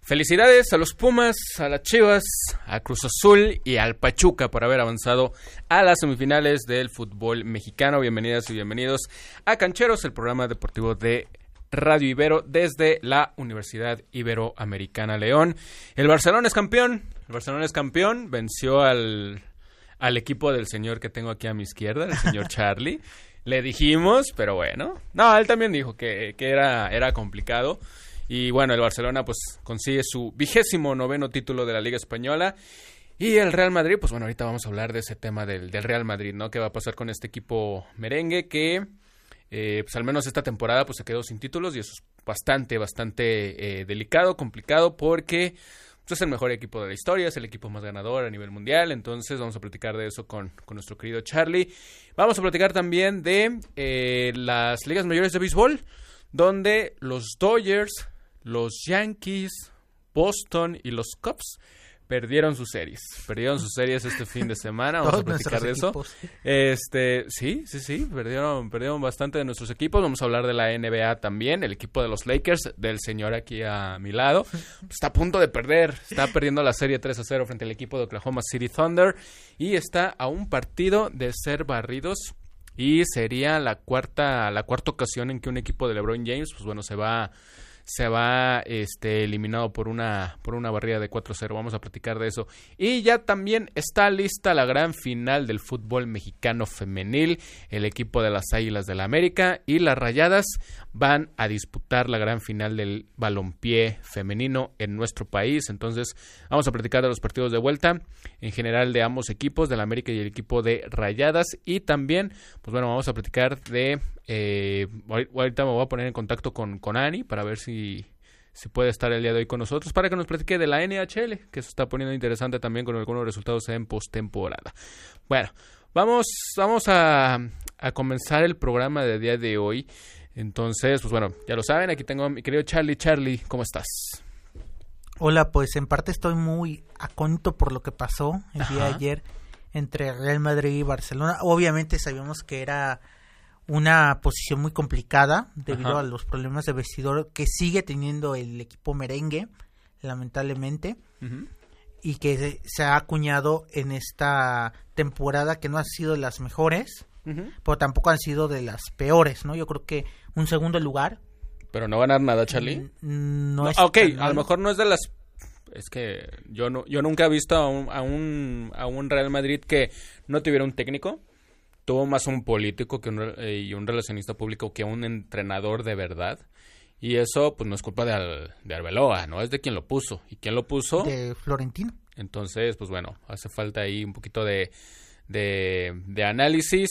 Felicidades a los Pumas, a las Chivas, a Cruz Azul y al Pachuca por haber avanzado a las semifinales del fútbol mexicano. Bienvenidas y bienvenidos a Cancheros, el programa deportivo de Radio Ibero desde la Universidad Iberoamericana León. El Barcelona es campeón, venció al equipo del señor que tengo aquí a mi izquierda, el señor Charlie. Le dijimos, pero bueno, no, él también dijo que era complicado. Y bueno, el Barcelona pues consigue su 29º título de la Liga Española. Y el Real Madrid, pues bueno, ahorita vamos a hablar de ese tema del Real Madrid, ¿no? ¿Qué va a pasar con este equipo merengue que, pues al menos esta temporada, pues se quedó sin títulos? Y eso es bastante delicado, complicado, porque pues, es el mejor equipo de la historia, es el equipo más ganador a nivel mundial. Entonces vamos a platicar de eso con nuestro querido Charlie. Vamos a platicar también de las ligas mayores de béisbol, donde los Dodgers, los Yankees, Boston y los Cubs perdieron sus series este fin de semana. Vamos a platicar de eso. Sí, perdieron bastante de nuestros equipos. Vamos a hablar de la NBA también. El equipo de los Lakers, del señor aquí a mi lado, está a punto de perder. Está perdiendo la serie 3-0 frente al equipo de Oklahoma City Thunder y está a un partido de ser barridos. Y sería la cuarta ocasión en que un equipo de LeBron James, pues bueno, se va eliminado por una barrida de 4-0. Vamos a platicar de eso. Y ya también está lista la gran final del fútbol mexicano femenil. El equipo de las Águilas del la América y las Rayadas van a disputar la gran final del balompié femenino en nuestro país. Entonces vamos a platicar de los partidos de vuelta en general de ambos equipos, del América y el equipo de Rayadas. Y también, pues bueno, vamos a platicar de... ahorita me voy a poner en contacto con Ani para ver si puede estar el día de hoy con nosotros para que nos platique de la NHL, que se está poniendo interesante también con algunos resultados en postemporada. Bueno, vamos a comenzar el programa del día de hoy. Entonces, pues bueno, ya lo saben, aquí tengo a mi querido Charlie. Charlie, ¿cómo estás? Hola, pues en parte estoy muy acónito por lo que pasó el día de ayer entre Real Madrid y Barcelona. Obviamente sabíamos que era una posición muy complicada debido a los problemas de vestidor que sigue teniendo el equipo merengue, lamentablemente, y que se ha acuñado en esta temporada, que no ha sido de las mejores, pero tampoco han sido de las peores, ¿no? Yo creo que un segundo lugar. Pero no ganar nada, Charlie. No es ok, a lo mejor no es de las... Es que yo nunca he visto a un Real Madrid que no tuviera un técnico. Tuvo más un político y un relacionista público que un entrenador de verdad. Y eso, pues, no es culpa de Arbeloa, ¿no? Es de quien lo puso. ¿Y quién lo puso? De Florentino. Entonces, pues, bueno, hace falta ahí un poquito de análisis.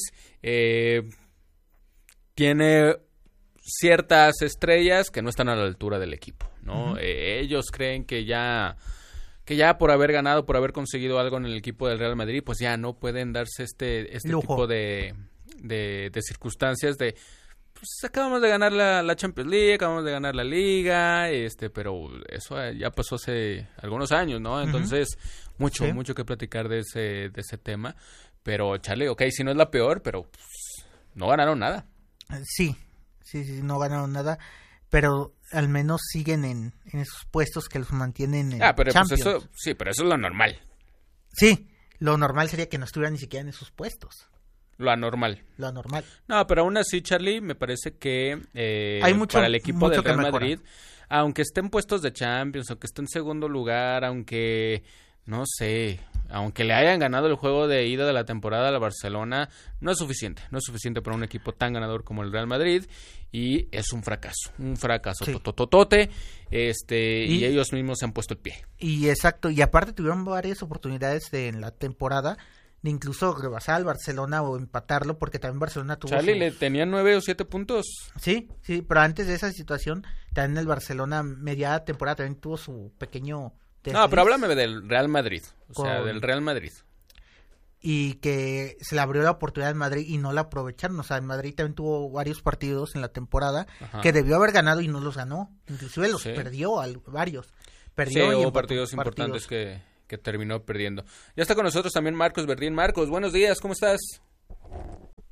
Tiene ciertas estrellas que no están a la altura del equipo, ¿no? Ellos creen que ya por haber ganado, por haber conseguido algo en el equipo del Real Madrid, pues ya no pueden darse este tipo de circunstancias de, pues acabamos de ganar la Champions League, acabamos de ganar la Liga, pero eso ya pasó hace algunos años, ¿no? Entonces, mucho que platicar de ese tema, pero Charlie, ok, si no es la peor, pero pues, no ganaron nada. Sí, no ganaron nada, pero al menos siguen en esos puestos que los mantienen en Champions. Pues pero eso es lo normal. Sí, lo normal sería que no estuvieran ni siquiera en esos puestos. Lo anormal. No, pero aún así, Charlie, me parece que para el equipo del Real Madrid, aunque esté en puestos de Champions, aunque esté en segundo lugar, aunque le hayan ganado el juego de ida de la temporada a la Barcelona, no es suficiente para un equipo tan ganador como el Real Madrid, y es un fracaso tototote, y ellos mismos se han puesto el pie. Y exacto, y aparte tuvieron varias oportunidades en la temporada de incluso rebasar al Barcelona o empatarlo, porque también Barcelona tuvo... Charlie, le tenían 9 o 7 puntos. Sí, pero antes de esa situación, también el Barcelona media temporada también tuvo su pequeño... No, pero háblame del Real Madrid, del Real Madrid. Y que se le abrió la oportunidad al Madrid y no la aprovecharon. O sea, el Madrid también tuvo varios partidos en la temporada que debió haber ganado y no los ganó. Inclusive los perdió varios. Hubo partidos importantes que terminó perdiendo. Ya está con nosotros también Marcos Verdín. Marcos, buenos días, ¿cómo estás?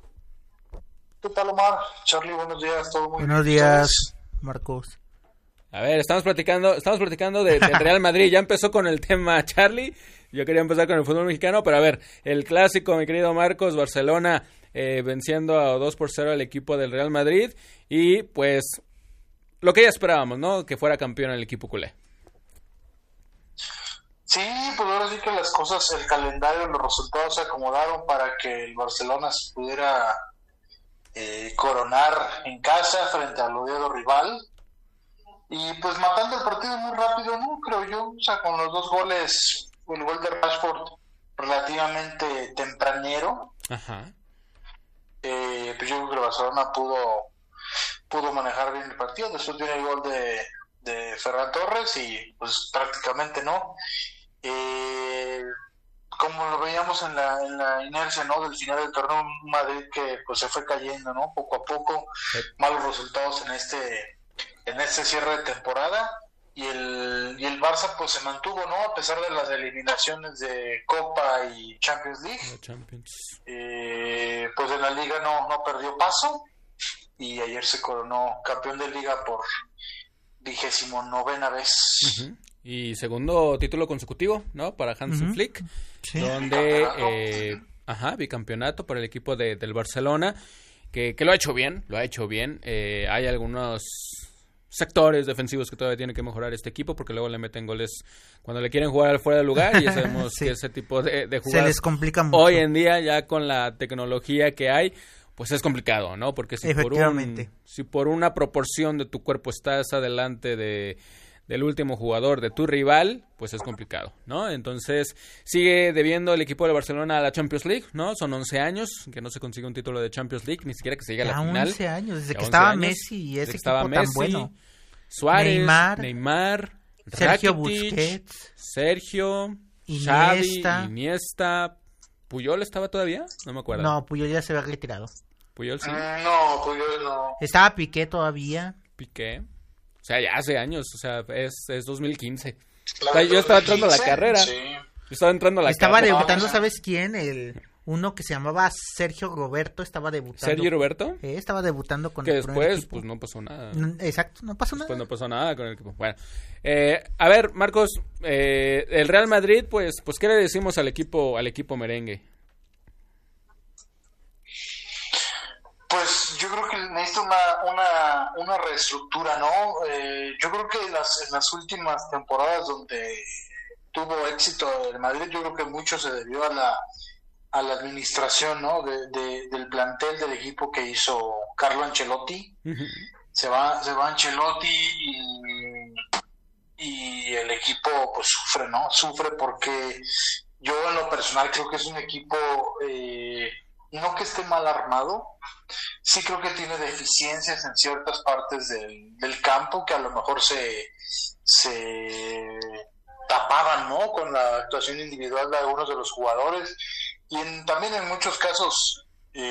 ¿Qué tal, Omar? Charlie, buenos días, todo muy bien. Buenos días, Marcos. A ver, estamos platicando del Real Madrid. Ya empezó con el tema Charlie. Yo quería empezar con el fútbol mexicano, pero a ver, el clásico, mi querido Marcos, Barcelona venciendo a 2-0 al equipo del Real Madrid. Y pues lo que ya esperábamos, ¿no? Que fuera campeón el equipo culé. Sí, pues ahora sí que las cosas, el calendario, los resultados se acomodaron para que el Barcelona se pudiera coronar en casa frente al odiado rival. Y pues matando el partido muy rápido, ¿no? Creo yo, o sea, con los 2 goles, el gol de Rashford relativamente tempranero. Ajá. Pues yo creo que el Barcelona pudo manejar bien el partido. Después viene el gol de Ferran Torres y pues prácticamente no. Como lo veíamos en la inercia, ¿no? Del final del torneo, un Madrid que pues se fue cayendo, ¿no? Poco a poco, malos resultados en este cierre de temporada, y el Barça pues se mantuvo, ¿no? A pesar de las eliminaciones de Copa y Champions League. Pues en la Liga no perdió paso, y ayer se coronó campeón de Liga por 29ª vez. Uh-huh. Y segundo título consecutivo, ¿no? Para Hansi Flick, sí. Donde bicampeonato para el equipo del Barcelona, que lo ha hecho bien. Hay algunos sectores defensivos que todavía tiene que mejorar este equipo, porque luego le meten goles cuando le quieren jugar al fuera de lugar, y ya sabemos sí. Que ese tipo de jugadas se les complica mucho. Hoy en día, ya con la tecnología que hay, pues es complicado, ¿no? Porque si por una proporción de tu cuerpo estás adelante del último jugador de tu rival, pues es complicado, ¿no? Entonces sigue debiendo el equipo de Barcelona a la Champions League, ¿no? Son 11 años que no se consigue un título de Champions League, ni siquiera que se llegue a la final. 11 años, desde que estaba Messi y ese equipo tan bueno. Suárez, Neymar, Sergio Rakitic, Busquets, Sergio, Iniesta. ¿Puyol estaba todavía? No me acuerdo. No, Puyol ya se había retirado. ¿Puyol sí? No, Puyol no. Estaba Piqué todavía. Piqué. O sea, ya hace años, o sea, es 2015. Claro, o sea, yo estaba entrando a la carrera. Sí. Estaba debutando, ¿sabes quién? Uno que se llamaba Sergio Roberto estaba debutando. ¿Sergio Roberto? Estaba debutando con el primer equipo. Pues no pasó nada. Exacto, no pasó nada. Pues no pasó nada con el equipo. Bueno, a ver, Marcos, el Real Madrid, pues ¿qué le decimos al equipo merengue? Pues yo creo que necesita una reestructura, ¿no? Yo creo que en las últimas temporadas donde tuvo éxito el Madrid, yo creo que mucho se debió a la administración, ¿no? Del plantel del equipo que hizo Carlo Ancelotti. Uh-huh. Se va Ancelotti y el equipo pues sufre, ¿no? Sufre porque yo en lo personal creo que es un equipo no que esté mal armado, sí creo que tiene deficiencias en ciertas partes del campo que a lo mejor se tapaban, ¿no? Con la actuación individual de algunos de los jugadores, y también en muchos casos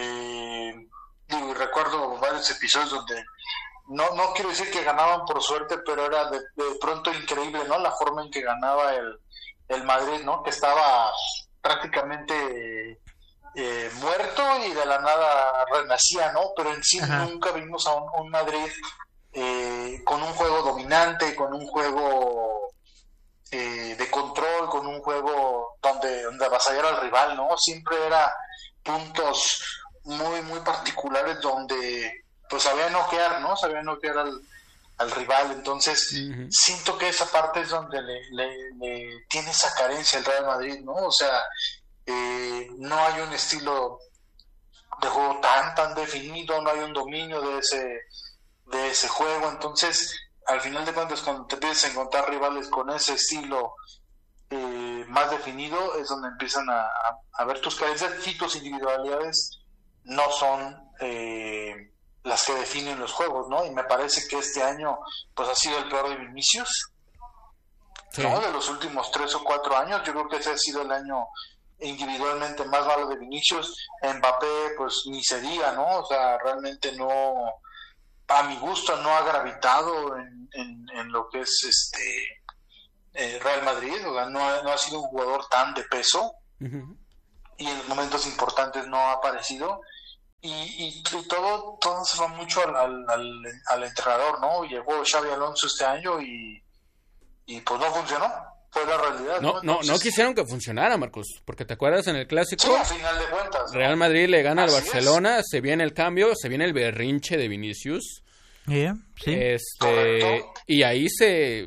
recuerdo varios episodios donde no quiero decir que ganaban por suerte, pero era de pronto increíble, ¿no? La forma en que ganaba el Madrid, ¿no? Que estaba prácticamente muerto y de la nada renacía, ¿no? Pero en sí nunca vimos a un Madrid con un juego dominante, con un juego de control, con un juego donde avasallar al rival, ¿no? Siempre era puntos muy, muy particulares donde pues sabía noquear, ¿no? Sabía noquear al rival. Entonces siento que esa parte es donde le tiene esa carencia el Real Madrid, ¿no? O sea, no hay un estilo de juego tan definido, no hay un dominio de ese juego. Entonces al final de cuentas, cuando te empiezas a encontrar rivales con ese estilo más definido, es donde empiezan a ver tus carencias, y tus individualidades no son las que definen los juegos, ¿no? Y me parece que este año pues ha sido el peor de Vinicius, sí, ¿no? De los últimos 3 o 4 años, yo creo que ese ha sido el año individualmente más malo de Vinicius. Mbappé pues ni se diga, ¿no? O sea, realmente no, a mi gusto no ha gravitado en lo que es Real Madrid. O sea, no ha sido un jugador tan de peso, y en los momentos importantes no ha aparecido. y todo se va mucho al entrenador, ¿no? Llegó Xabi Alonso este año y pues no funcionó, fue la realidad. No quisieron que funcionara, Marcos, porque te acuerdas en el clásico, sí, a final de cuentas, ¿no? Real Madrid le gana al Así Barcelona, se viene el cambio, se viene el berrinche de Vinicius, sí. Correcto. Y ahí se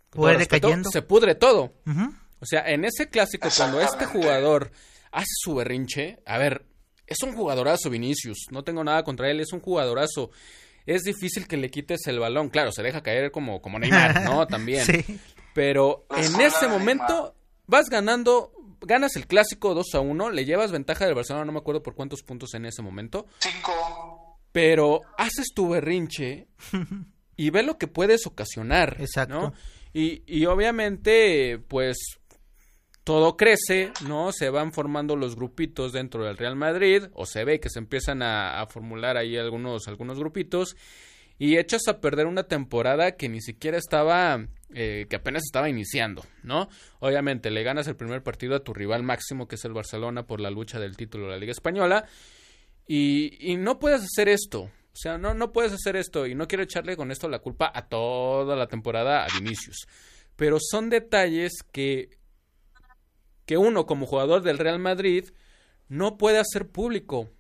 pudre todo. Uh-huh. O sea, en ese clásico, cuando este jugador hace su berrinche, a ver, es un jugadorazo Vinicius, no tengo nada contra él, es un jugadorazo. Es difícil que le quites el balón, claro, se deja caer como Neymar, ¿no? También. Sí. Pero en ese momento ganas el clásico 2-1, le llevas ventaja del Barcelona, no me acuerdo por cuántos puntos en ese momento. 5. Pero haces tu berrinche y ve lo que puedes ocasionar. Exacto. ¿No? Y obviamente, pues, todo crece, ¿no? Se van formando los grupitos dentro del Real Madrid, o se ve que se empiezan a formular ahí algunos grupitos, y echas a perder una temporada que ni siquiera estaba, que apenas estaba iniciando, ¿no? Obviamente le ganas el primer partido a tu rival máximo, que es el Barcelona, por la lucha del título de la Liga Española, y no puedes hacer esto, o sea, no puedes hacer esto, y no quiero echarle con esto la culpa a toda la temporada a Vinicius, pero son detalles que uno como jugador del Real Madrid no puede hacer público.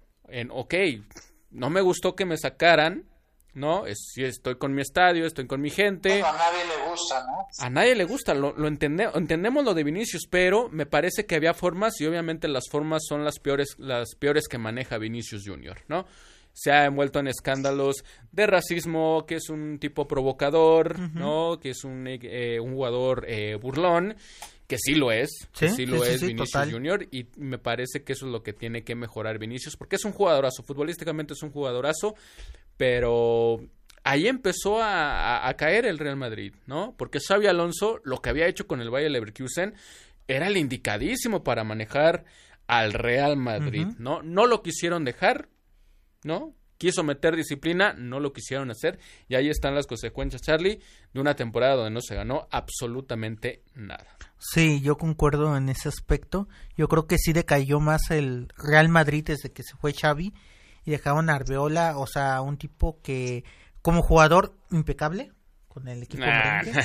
No me gustó que me sacaran, ¿no? Sí, estoy con mi estadio, estoy con mi gente. A nadie le gusta, ¿no? A nadie le gusta, lo entendemos lo de Vinicius, pero me parece que había formas, y obviamente las formas son las peores que maneja Vinicius Junior, ¿no? Se ha envuelto en escándalos de racismo, que es un tipo provocador, uh-huh, ¿no? Que es un jugador burlón, que sí lo es, Vinicius total. Junior, y me parece que eso es lo que tiene que mejorar Vinicius, porque es un jugadorazo, futbolísticamente es un jugadorazo, pero ahí empezó a caer el Real Madrid, ¿no? Porque Xabi Alonso, lo que había hecho con el Bayer Leverkusen, era el indicadísimo para manejar al Real Madrid, uh-huh, ¿no? No lo quisieron dejar, ¿no? Quiso meter disciplina, no lo quisieron hacer, y ahí están las consecuencias, Charlie, de una temporada donde no se ganó absolutamente nada. Sí, yo concuerdo en ese aspecto. Yo creo que sí decayó más el Real Madrid desde que se fue Xavi y dejaron a Arbeloa, o sea, un tipo que como jugador impecable con el equipo merengue.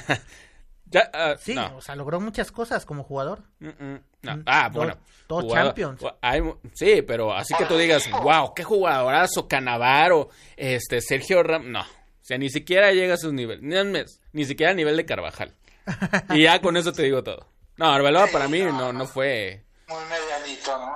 Sí, no. O sea, logró muchas cosas como jugador. No. Bueno. Dos Champions. Sí, pero así que tú digas, wow, qué jugadorazo, Cannavaro, Sergio Ramos, no. O sea, ni siquiera llega a sus niveles, ni siquiera a nivel de Carvajal. Y ya con eso te digo todo. No, Arbeloa para mí no fue... Muy medianito, ¿no?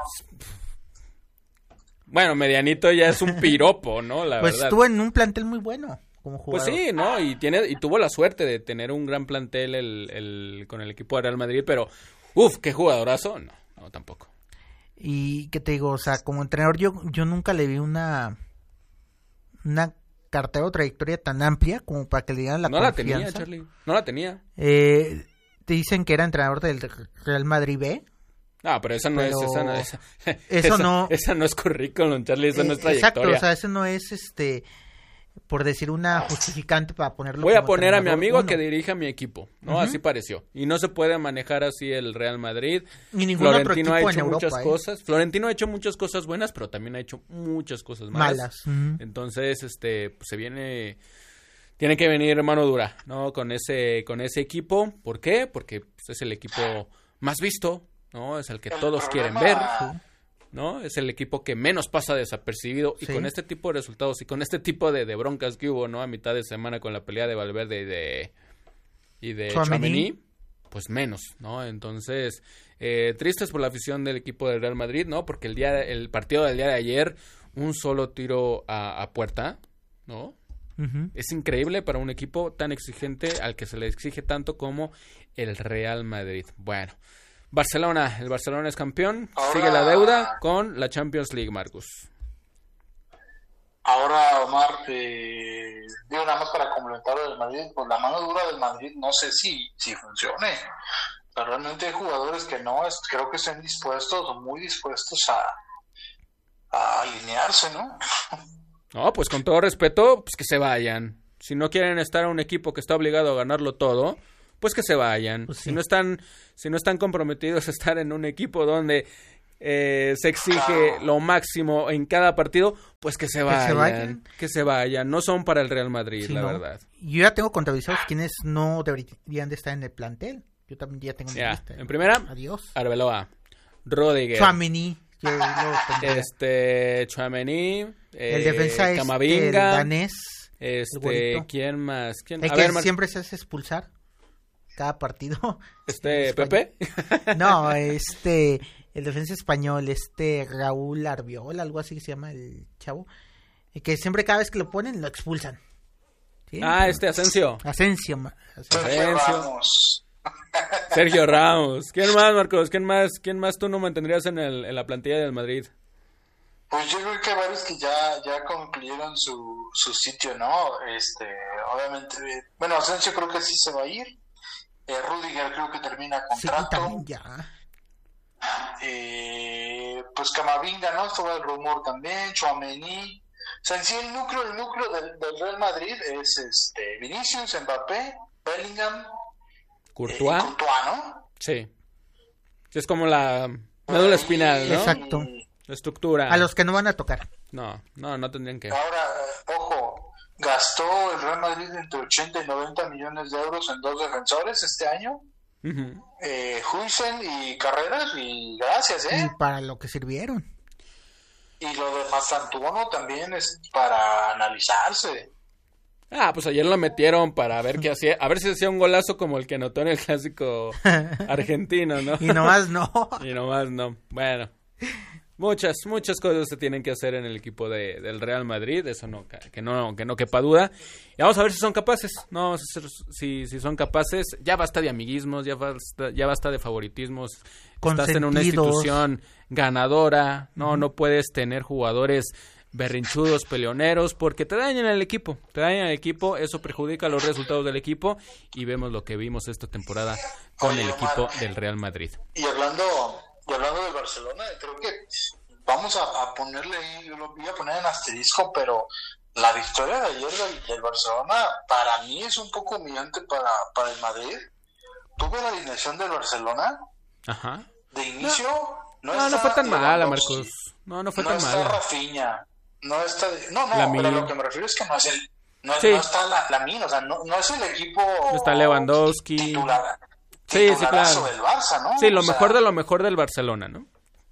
Bueno, medianito ya es un piropo, ¿no? La pues verdad. Estuvo en un plantel muy bueno como jugador. Pues sí, ¿no? Y tuvo la suerte de tener un gran plantel con el equipo de Real Madrid, pero qué jugadorazo, no tampoco. Y qué te digo, o sea, como entrenador yo nunca le vi una cartera o trayectoria tan amplia como para que le dieran la confianza. No la tenía, Charlie, no la tenía. Te dicen que era entrenador del Real Madrid B. No, pero esa no es currículum, Charlie, esa no es trayectoria. Exacto, o sea, eso no es por decir una justificante para ponerlo. Voy a poner a mi amigo que dirija mi equipo, ¿no? Uh-huh. Así pareció. Y no se puede manejar así el Real Madrid. Ni ningún Florentino otro equipo ha hecho en Europa, muchas cosas. Florentino ha hecho muchas cosas buenas, pero también ha hecho muchas cosas malas. Uh-huh. Entonces, tiene que venir mano dura, ¿no? Con ese equipo. ¿Por qué? Porque es el equipo más visto, ¿no? Es el que todos quieren ver, ¿no? Es el equipo que menos pasa desapercibido, y con este tipo de resultados y con este tipo de broncas que hubo, ¿no? A mitad de semana con la pelea de Valverde y de Tchouaméni, pues menos, ¿no? Entonces, tristes por la afición del equipo del Real Madrid, ¿no? Porque el partido del día de ayer, un solo tiro a puerta, ¿no? Uh-huh. Es increíble para un equipo tan exigente, al que se le exige tanto como el Real Madrid. Bueno, el Barcelona es campeón. Ahora, sigue la deuda con la Champions League, Marcus. Ahora, Omar, digo nada más para complementar lo del Madrid, pues la mano dura del Madrid no sé si funcione. Pero realmente hay jugadores que creo que estén muy dispuestos a alinearse, ¿no? No, pues con todo respeto, pues que se vayan. Si no quieren estar en un equipo que está obligado a ganarlo todo, pues que se vayan. Pues sí. Si no están comprometidos a estar en un equipo donde se exige lo máximo en cada partido, pues que se vayan. No son para el Real Madrid, la verdad. Yo ya tengo contabilizados quienes no deberían de estar en el plantel. Yo también ya tengo mi lista. En primera, adiós. Arbeloa, Rudiger, Tchouaméni, Tchouaméni, el defensa Camavinga, el danés, ¿quién más? El que siempre se hace expulsar cada partido. ¿Pepe? No, el defensa español, Raúl Albiol, algo así que se llama el chavo, que siempre cada vez que lo ponen lo expulsan. ¿Sí? Asensio. Sergio Ramos. ¿Quién más, Marcos? ¿Quién más tú no mantendrías en la plantilla del Madrid? Pues yo creo que varios que ya concluyeron su sitio, ¿no? Obviamente, bueno, Asensio creo que sí se va a ir. Rudiger creo que termina contrato. Sí, también ya. Pues Camavinga, ¿no? Esto va el rumor también. Tchouaméni. O sea, en sí el núcleo del Real Madrid es Vinicius, Mbappé, Bellingham, Courtois, ¿no? Sí. Es como la médula espinal, ¿no? Exacto. La estructura. A los que no van a tocar. No tendrían que. Ahora, ojo, gastó el Real Madrid entre 80 y 90 millones de euros en 2 defensores este año. Uh-huh. Huijsen y Carreras, y gracias, Y para lo que sirvieron. Y lo de Mastantuono también es para analizarse. Pues ayer lo metieron para ver qué hacía, a ver si hacía un golazo como el que anotó en el clásico argentino, ¿no? Y nomás no. Bueno, muchas cosas se tienen que hacer en el equipo del Real Madrid, eso que no quepa duda. Y vamos a ver si son capaces, no, si son capaces. Ya basta de amiguismos, ya basta de favoritismos. Estás en una institución ganadora, no puedes tener jugadores berrinchudos, peleoneros, porque te dañan el equipo, eso perjudica los resultados del equipo, y vemos lo que vimos esta temporada con el equipo del Real Madrid. Y hablando del Barcelona, creo que vamos a ponerle, yo lo voy a poner en asterisco, pero la victoria de ayer del Barcelona para mí es un poco humillante para el Madrid. ¿Tuve la alineación del Barcelona? Ajá. De inicio no fue tan mala, Marcos. No fue tan mala. No está Rafinha. No está, pero lo que me refiero es que no está Lamine, o sea, no es el equipo. Está Lewandowski. Titular, sí, claro. Del Barça, ¿no? Sí, lo mejor de lo mejor del Barcelona, ¿no?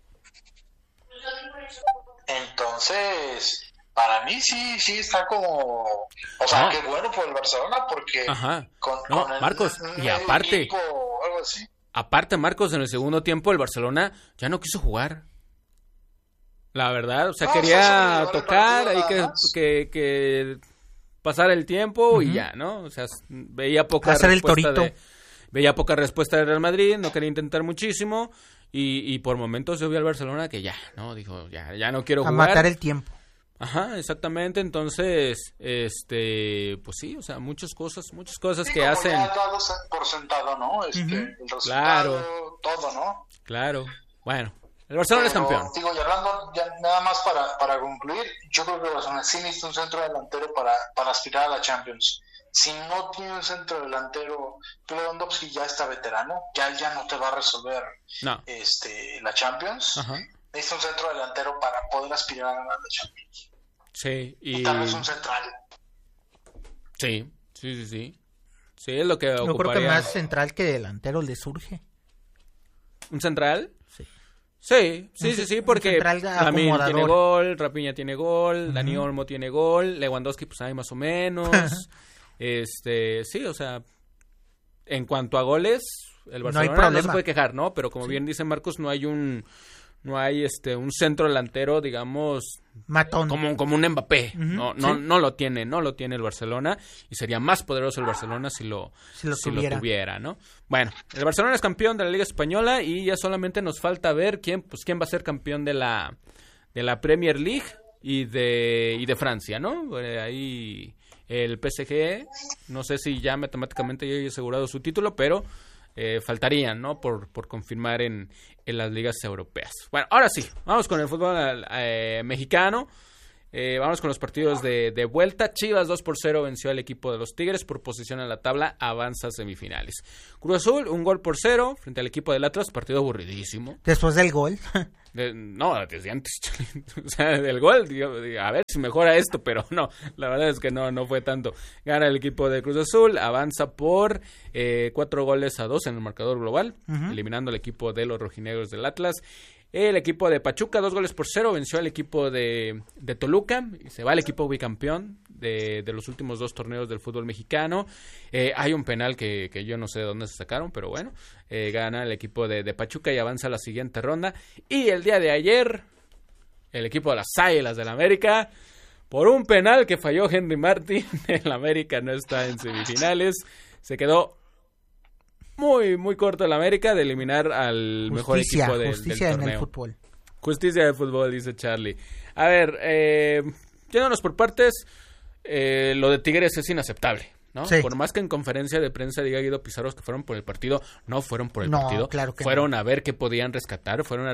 Entonces, para mí sí está como, o sea, qué bueno por el Barcelona, porque con Marcos, y aparte equipo, algo así. Aparte, Marcos, en el segundo tiempo el Barcelona ya no quiso jugar. La verdad, o sea, quería tocar, ahí que pasar el tiempo y ya, ¿no? O sea, veía poca respuesta del Real Madrid, no quería intentar muchísimo y por momentos yo vi al Barcelona que ya, ¿no? Dijo, ya no quiero jugar. A matar el tiempo. Ajá, exactamente. Entonces, pues sí, o sea, muchas cosas que como hacen. Ya dado por sentado, ¿no? El resultado, todo, ¿no? Claro. Bueno, el Barcelona es campeón. Digo, y hablando ya nada más para concluir, yo creo que el Barcelona sí necesita un centro delantero para aspirar a la Champions. Si no tiene un centro delantero, Lewandowski ya está veterano, ya no te va a resolver la Champions. Ajá. Necesita un centro delantero para poder aspirar a ganar la Champions. Sí, y tal vez un central. Sí, es lo que ocuparía. Yo creo que más central que delantero le surge. ¿Un central? Sí, porque Lamine tiene gol, Rafinha tiene gol, Dani Olmo tiene gol, Lewandowski pues hay más o menos. Sí, o sea, en cuanto a goles, el Barcelona no se puede quejar, ¿no? Pero como bien dice Marcos, no hay un centro delantero, digamos, matón, como un Mbappé. No lo tiene el Barcelona, y sería más poderoso el Barcelona si lo tuviera, ¿no? Bueno, el Barcelona es campeón de la Liga Española y ya solamente nos falta ver quién va a ser campeón de la Premier League y de Francia, ¿no? Ahí el PSG, no sé si ya matemáticamente ya haya asegurado su título, pero faltarían, ¿no? Por confirmar en las ligas europeas. Bueno, ahora sí, vamos con el fútbol mexicano. Vamos con los partidos de vuelta. Chivas 2-0 venció al equipo de los Tigres por posición en la tabla, avanza a semifinales. Cruz Azul 1-0 frente al equipo del Atlas, partido aburridísimo. Después del gol Desde antes. O sea, del gol, digo, a ver si mejora esto, pero no, la verdad es que no fue tanto. Gana el equipo de Cruz Azul, avanza por 4-2 en el marcador global, eliminando al equipo de los rojinegros del Atlas. El equipo de Pachuca, 2-0, venció al equipo de Toluca, y se va el equipo bicampeón de los últimos 2 torneos del fútbol mexicano. Hay un penal que yo no sé de dónde se sacaron, pero bueno, gana el equipo de Pachuca y avanza a la siguiente ronda. Y el día de ayer, el equipo de las Águilas del América, por un penal que falló Henry Martin, el América no está en semifinales, se quedó muy, muy corto el América de eliminar al mejor equipo del torneo. En el fútbol. Justicia de fútbol, dice Charlie. A ver, yéndonos por partes, lo de Tigres es inaceptable, ¿no? Sí. Por más que en conferencia de prensa diga Guido Pizarro que fueron por el partido, no fueron por el partido. Claro que fueron a ver qué podían rescatar, fueron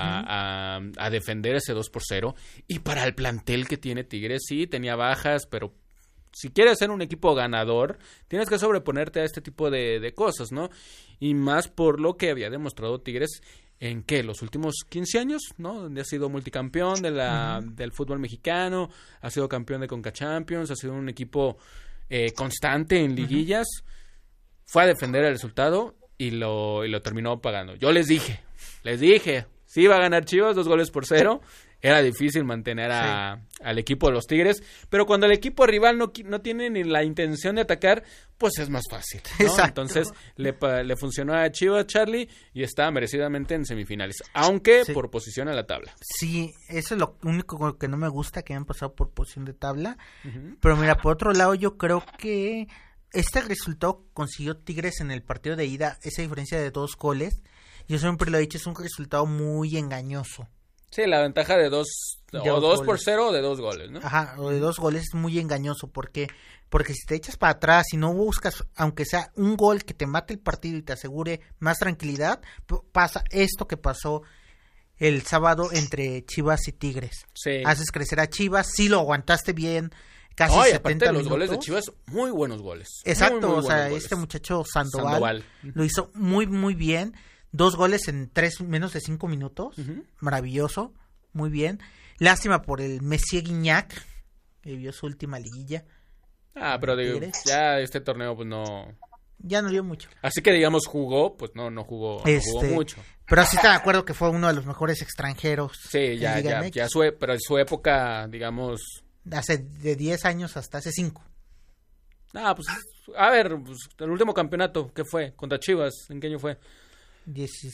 a defender ese 2-0. Y para el plantel que tiene Tigres, sí, tenía bajas, pero si quieres ser un equipo ganador, tienes que sobreponerte a este tipo de cosas, ¿no? Y más por lo que había demostrado Tigres en los últimos 15 años, ¿no? Donde ha sido multicampeón del fútbol mexicano, ha sido campeón de Conca Champions, ha sido un equipo constante en liguillas. Fue a defender el resultado y lo terminó pagando. Yo les dije, sí iba a ganar Chivas 2-0. Era difícil mantener al equipo de los Tigres, pero cuando el equipo rival no tiene ni la intención de atacar, pues es más fácil, ¿no? Exacto. Entonces le funcionó a Chivas, Charlie, y está merecidamente en semifinales, aunque por posición a la tabla. Sí, eso es lo único que no me gusta, que han pasado por posición de tabla. Pero mira, por otro lado, yo creo que este resultado consiguió Tigres en el partido de ida, esa diferencia de 2 goles. Yo siempre lo he dicho, es un resultado muy engañoso. Sí, la ventaja de 2-0 o de 2 goles, ¿no? Ajá, o de 2 goles es muy engañoso. Porque si te echas para atrás y no buscas, aunque sea un gol que te mate el partido y te asegure más tranquilidad, pasa esto que pasó el sábado entre Chivas y Tigres. Sí. Haces crecer a Chivas, sí lo aguantaste bien, casi 70 minutos. Los goles de Chivas, muy buenos goles. Exacto, muy este muchacho Sandoval lo hizo muy, muy bien. 2 goles en menos de 5 minutos. Maravilloso. Muy bien. Lástima por el Messier Guignac, que vio su última liguilla. Pero digo, ya este torneo pues no... Ya no dio mucho. Así que digamos jugó, pues no jugó mucho. Pero sí está de acuerdo que fue uno de los mejores extranjeros. Sí, pero en su época, digamos... Hace de 10 años hasta hace 5. Pues a ver, pues, el último campeonato, ¿qué fue? Contra Chivas, ¿en qué año fue? 23,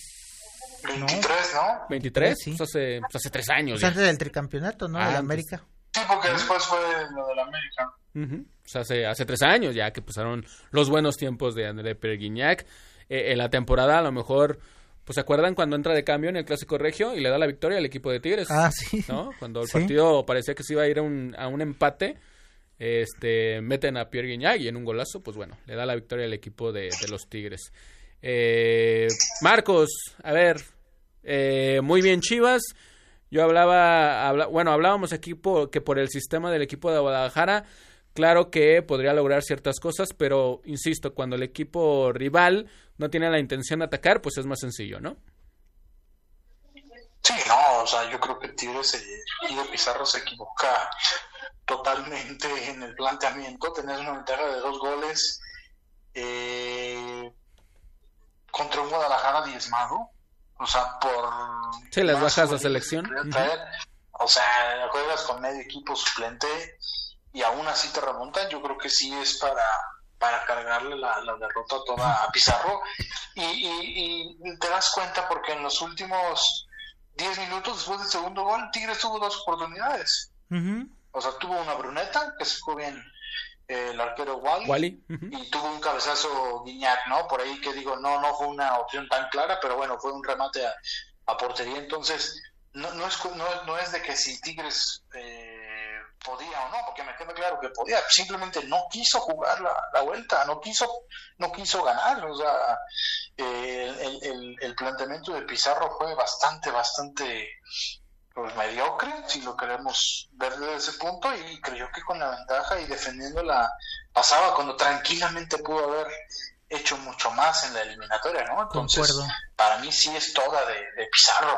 ¿no? 23, sí. Pues hace 3 años. Pues antes del tricampeonato, ¿no? De la América. Sí, porque después fue lo de la América. Pues hace 3 años ya que pasaron los buenos tiempos de André Pierre Guignac. En la temporada, a lo mejor, pues se acuerdan cuando entra de cambio en el Clásico Regio y le da la victoria al equipo de Tigres. Sí. ¿No? Cuando el partido parecía que se iba a ir a un empate, meten a Pierre Guignac y en un golazo, pues bueno, le da la victoria al equipo de los Tigres. Marcos, a ver, muy bien Chivas. Yo hablábamos aquí que por el sistema del equipo de Guadalajara, claro que podría lograr ciertas cosas, pero insisto, cuando el equipo rival no tiene la intención de atacar, pues es más sencillo, ¿no? Sí, no, o sea, yo creo que Tigres y de Pizarro se equivoca totalmente en el planteamiento. Tenés una ventaja de 2 goles contra un Guadalajara diezmado, o sea, por... Sí, las bajas de selección. O sea, juegas con medio equipo suplente y aún así te remontan. Yo creo que sí es para cargarle la derrota toda a Pizarro. Y te das cuenta porque en los últimos 10 minutos después del segundo gol, Tigres tuvo 2 oportunidades. O sea, tuvo una Bruneta, que se jugó bien el arquero Wally. Y tuvo un cabezazo Guignac, ¿no? Por ahí que digo, no fue una opción tan clara, pero bueno, fue un remate a portería. Entonces, no es de que si Tigres podía o no, porque me queda claro que podía, simplemente no quiso jugar la vuelta, no quiso ganar. O sea, el planteamiento de Pizarro fue bastante pues mediocre, si lo queremos ver desde ese punto, y creyó que con la ventaja y defendiéndola pasaba, cuando tranquilamente pudo haber hecho mucho más en la eliminatoria, ¿no? Entonces, para mí sí es toda de Pizarro.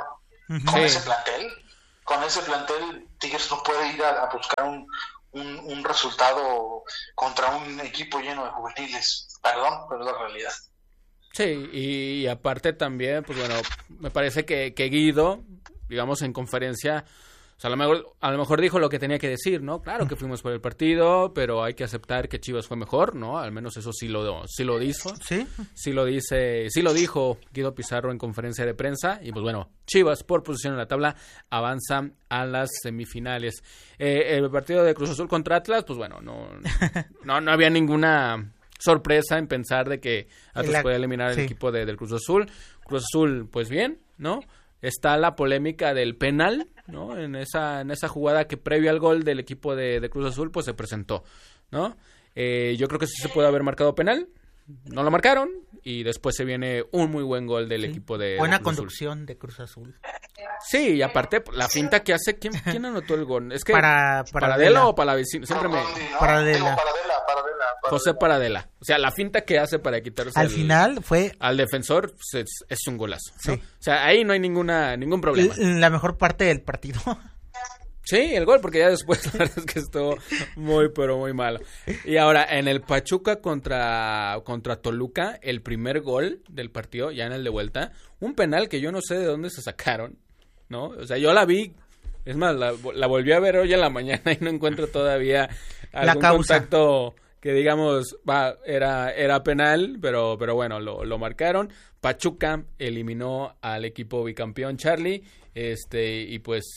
con ese plantel. Con ese plantel, Tigres no puede ir a buscar un resultado contra un equipo lleno de juveniles. Perdón, pero es la realidad. Sí, y aparte también, pues bueno, me parece que Guido, digamos, en conferencia, o sea, a lo mejor dijo lo que tenía que decir, ¿no? Claro que fuimos por el partido, pero hay que aceptar que Chivas fue mejor, ¿no? Al menos eso sí lo dijo. Sí. Sí lo dijo Guido Pizarro en conferencia de prensa. Y pues bueno, Chivas por posición en la tabla avanza a las semifinales. El partido de Cruz Azul contra Atlas, pues bueno, no había ninguna sorpresa en pensar de que Atlas podía eliminar el equipo del Cruz Azul. Cruz Azul, pues bien, ¿no? Está la polémica del penal, ¿no? En esa jugada que previo al gol del equipo de Cruz Azul, pues se presentó, ¿no? Yo creo que sí se puede haber marcado penal. No lo marcaron y después se viene un muy buen gol del equipo de buena Cruz conducción Azul. De Cruz Azul. Sí, y aparte la finta que hace, ¿quién anotó el gol? Es que Paradela o Palavecino, siempre me Paradela. José Paradela. O sea, la finta que hace para quitarse al final fue al defensor es un golazo, ¿no? Sí. O sea, ahí no hay ningún problema. La mejor parte del partido. Sí, el gol, porque ya después la verdad es que estuvo muy, pero muy malo. Y ahora, en el Pachuca contra Toluca, el primer gol del partido, ya en el de vuelta, un penal que yo no sé de dónde se sacaron, ¿no? O sea, yo la vi, es más, la volví a ver hoy en la mañana y no encuentro todavía algún contacto que digamos, era penal, pero bueno, lo marcaron. Pachuca eliminó al equipo bicampeón Charlie, y pues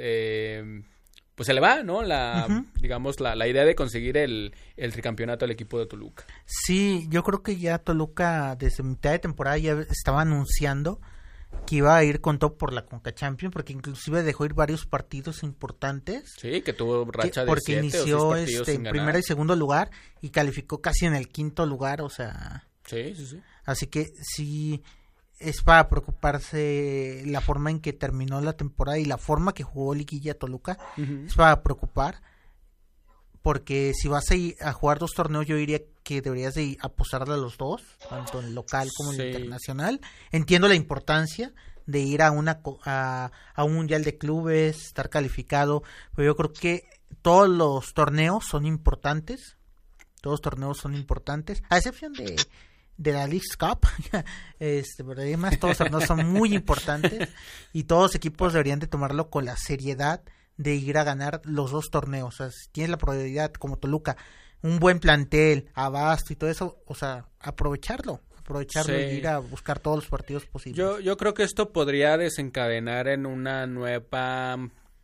se le va, ¿no? Digamos, la idea de conseguir el tricampeonato al equipo de Toluca. Sí, yo creo que ya Toluca desde mitad de temporada ya estaba anunciando que iba a ir con todo por la Conca Champions, porque inclusive dejó ir varios partidos importantes. Sí, que tuvo racha de porque 7 inició o 6 partidos sin en ganar. primero y segundo lugar y calificó casi en el quinto lugar, o sea... Sí. Así que sí es para preocuparse la forma en que terminó la temporada y la forma que jugó Liguilla Toluca. Uh-huh. Es para preocupar, porque si vas a jugar 2 torneos, yo diría que deberías de apostarle a los 2, tanto en el local como en el internacional. Entiendo la importancia de ir a un mundial de clubes, estar calificado, pero yo creo que todos los torneos son importantes, a excepción de la Leagues Cup, pero además todos los torneos son muy importantes y todos los equipos deberían de tomarlo con la seriedad de ir a ganar los 2 torneos. O sea, si tienes la probabilidad como Toluca, un buen plantel, abasto y todo eso, o sea, aprovecharlo y ir a buscar todos los partidos posibles. Yo creo que esto podría desencadenar en una nueva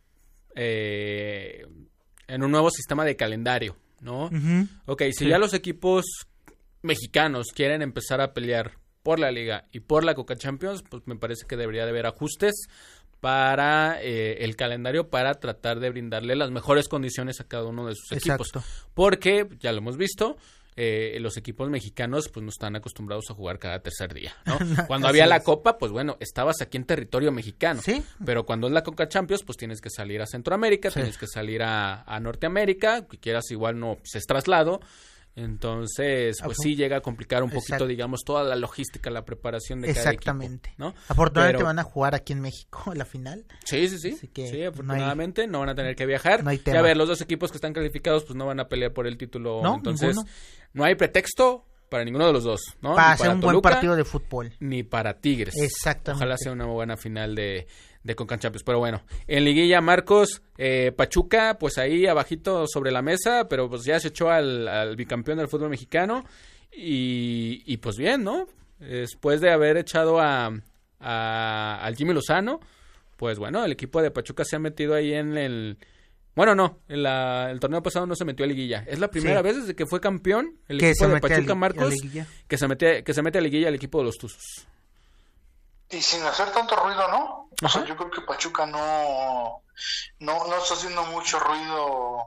en un nuevo sistema de calendario, ¿no? Uh-huh. Okay, si ya los equipos mexicanos quieren empezar a pelear por la Liga y por la Conca Champions, pues me parece que debería de haber ajustes para el calendario para tratar de brindarle las mejores condiciones a cada uno de sus equipos. Porque, ya lo hemos visto, los equipos mexicanos pues no están acostumbrados a jugar cada tercer día, ¿no? Cuando había la Copa, pues bueno, estabas aquí en territorio mexicano. ¿Sí? Pero cuando es la Conca Champions, pues tienes que salir a Centroamérica, tienes que salir a Norteamérica, que quieras igual no, pues es traslado. Entonces, pues sí llega a complicar un poquito, digamos, toda la logística, la preparación de cada equipo, ¿no? Afortunadamente van a jugar aquí en México la final. Sí. Sí, afortunadamente no van a tener que viajar. No hay tema. Y a ver, los 2 equipos que están calificados, pues no van a pelear por el título. No, entonces, no hay pretexto para ninguno de los dos, ¿no? Para hacer un buen partido de fútbol. Ni para Tigres. Exactamente. Ojalá sea una buena final de Conca Champions. Pero bueno, en liguilla, Marcos, Pachuca, pues ahí abajito sobre la mesa, pero pues ya se echó al bicampeón del fútbol mexicano y pues bien, ¿no? Después de haber echado al Jimmy Lozano, pues bueno, el equipo de Pachuca se ha metido ahí en el... Bueno, no, el torneo pasado no se metió a liguilla. Es la primera vez desde que fue campeón el equipo de Pachuca, Marcos, que se mete a liguilla el equipo de los Tuzos. Y sin hacer tanto ruido, ¿no? O sea, yo creo que Pachuca no está haciendo mucho ruido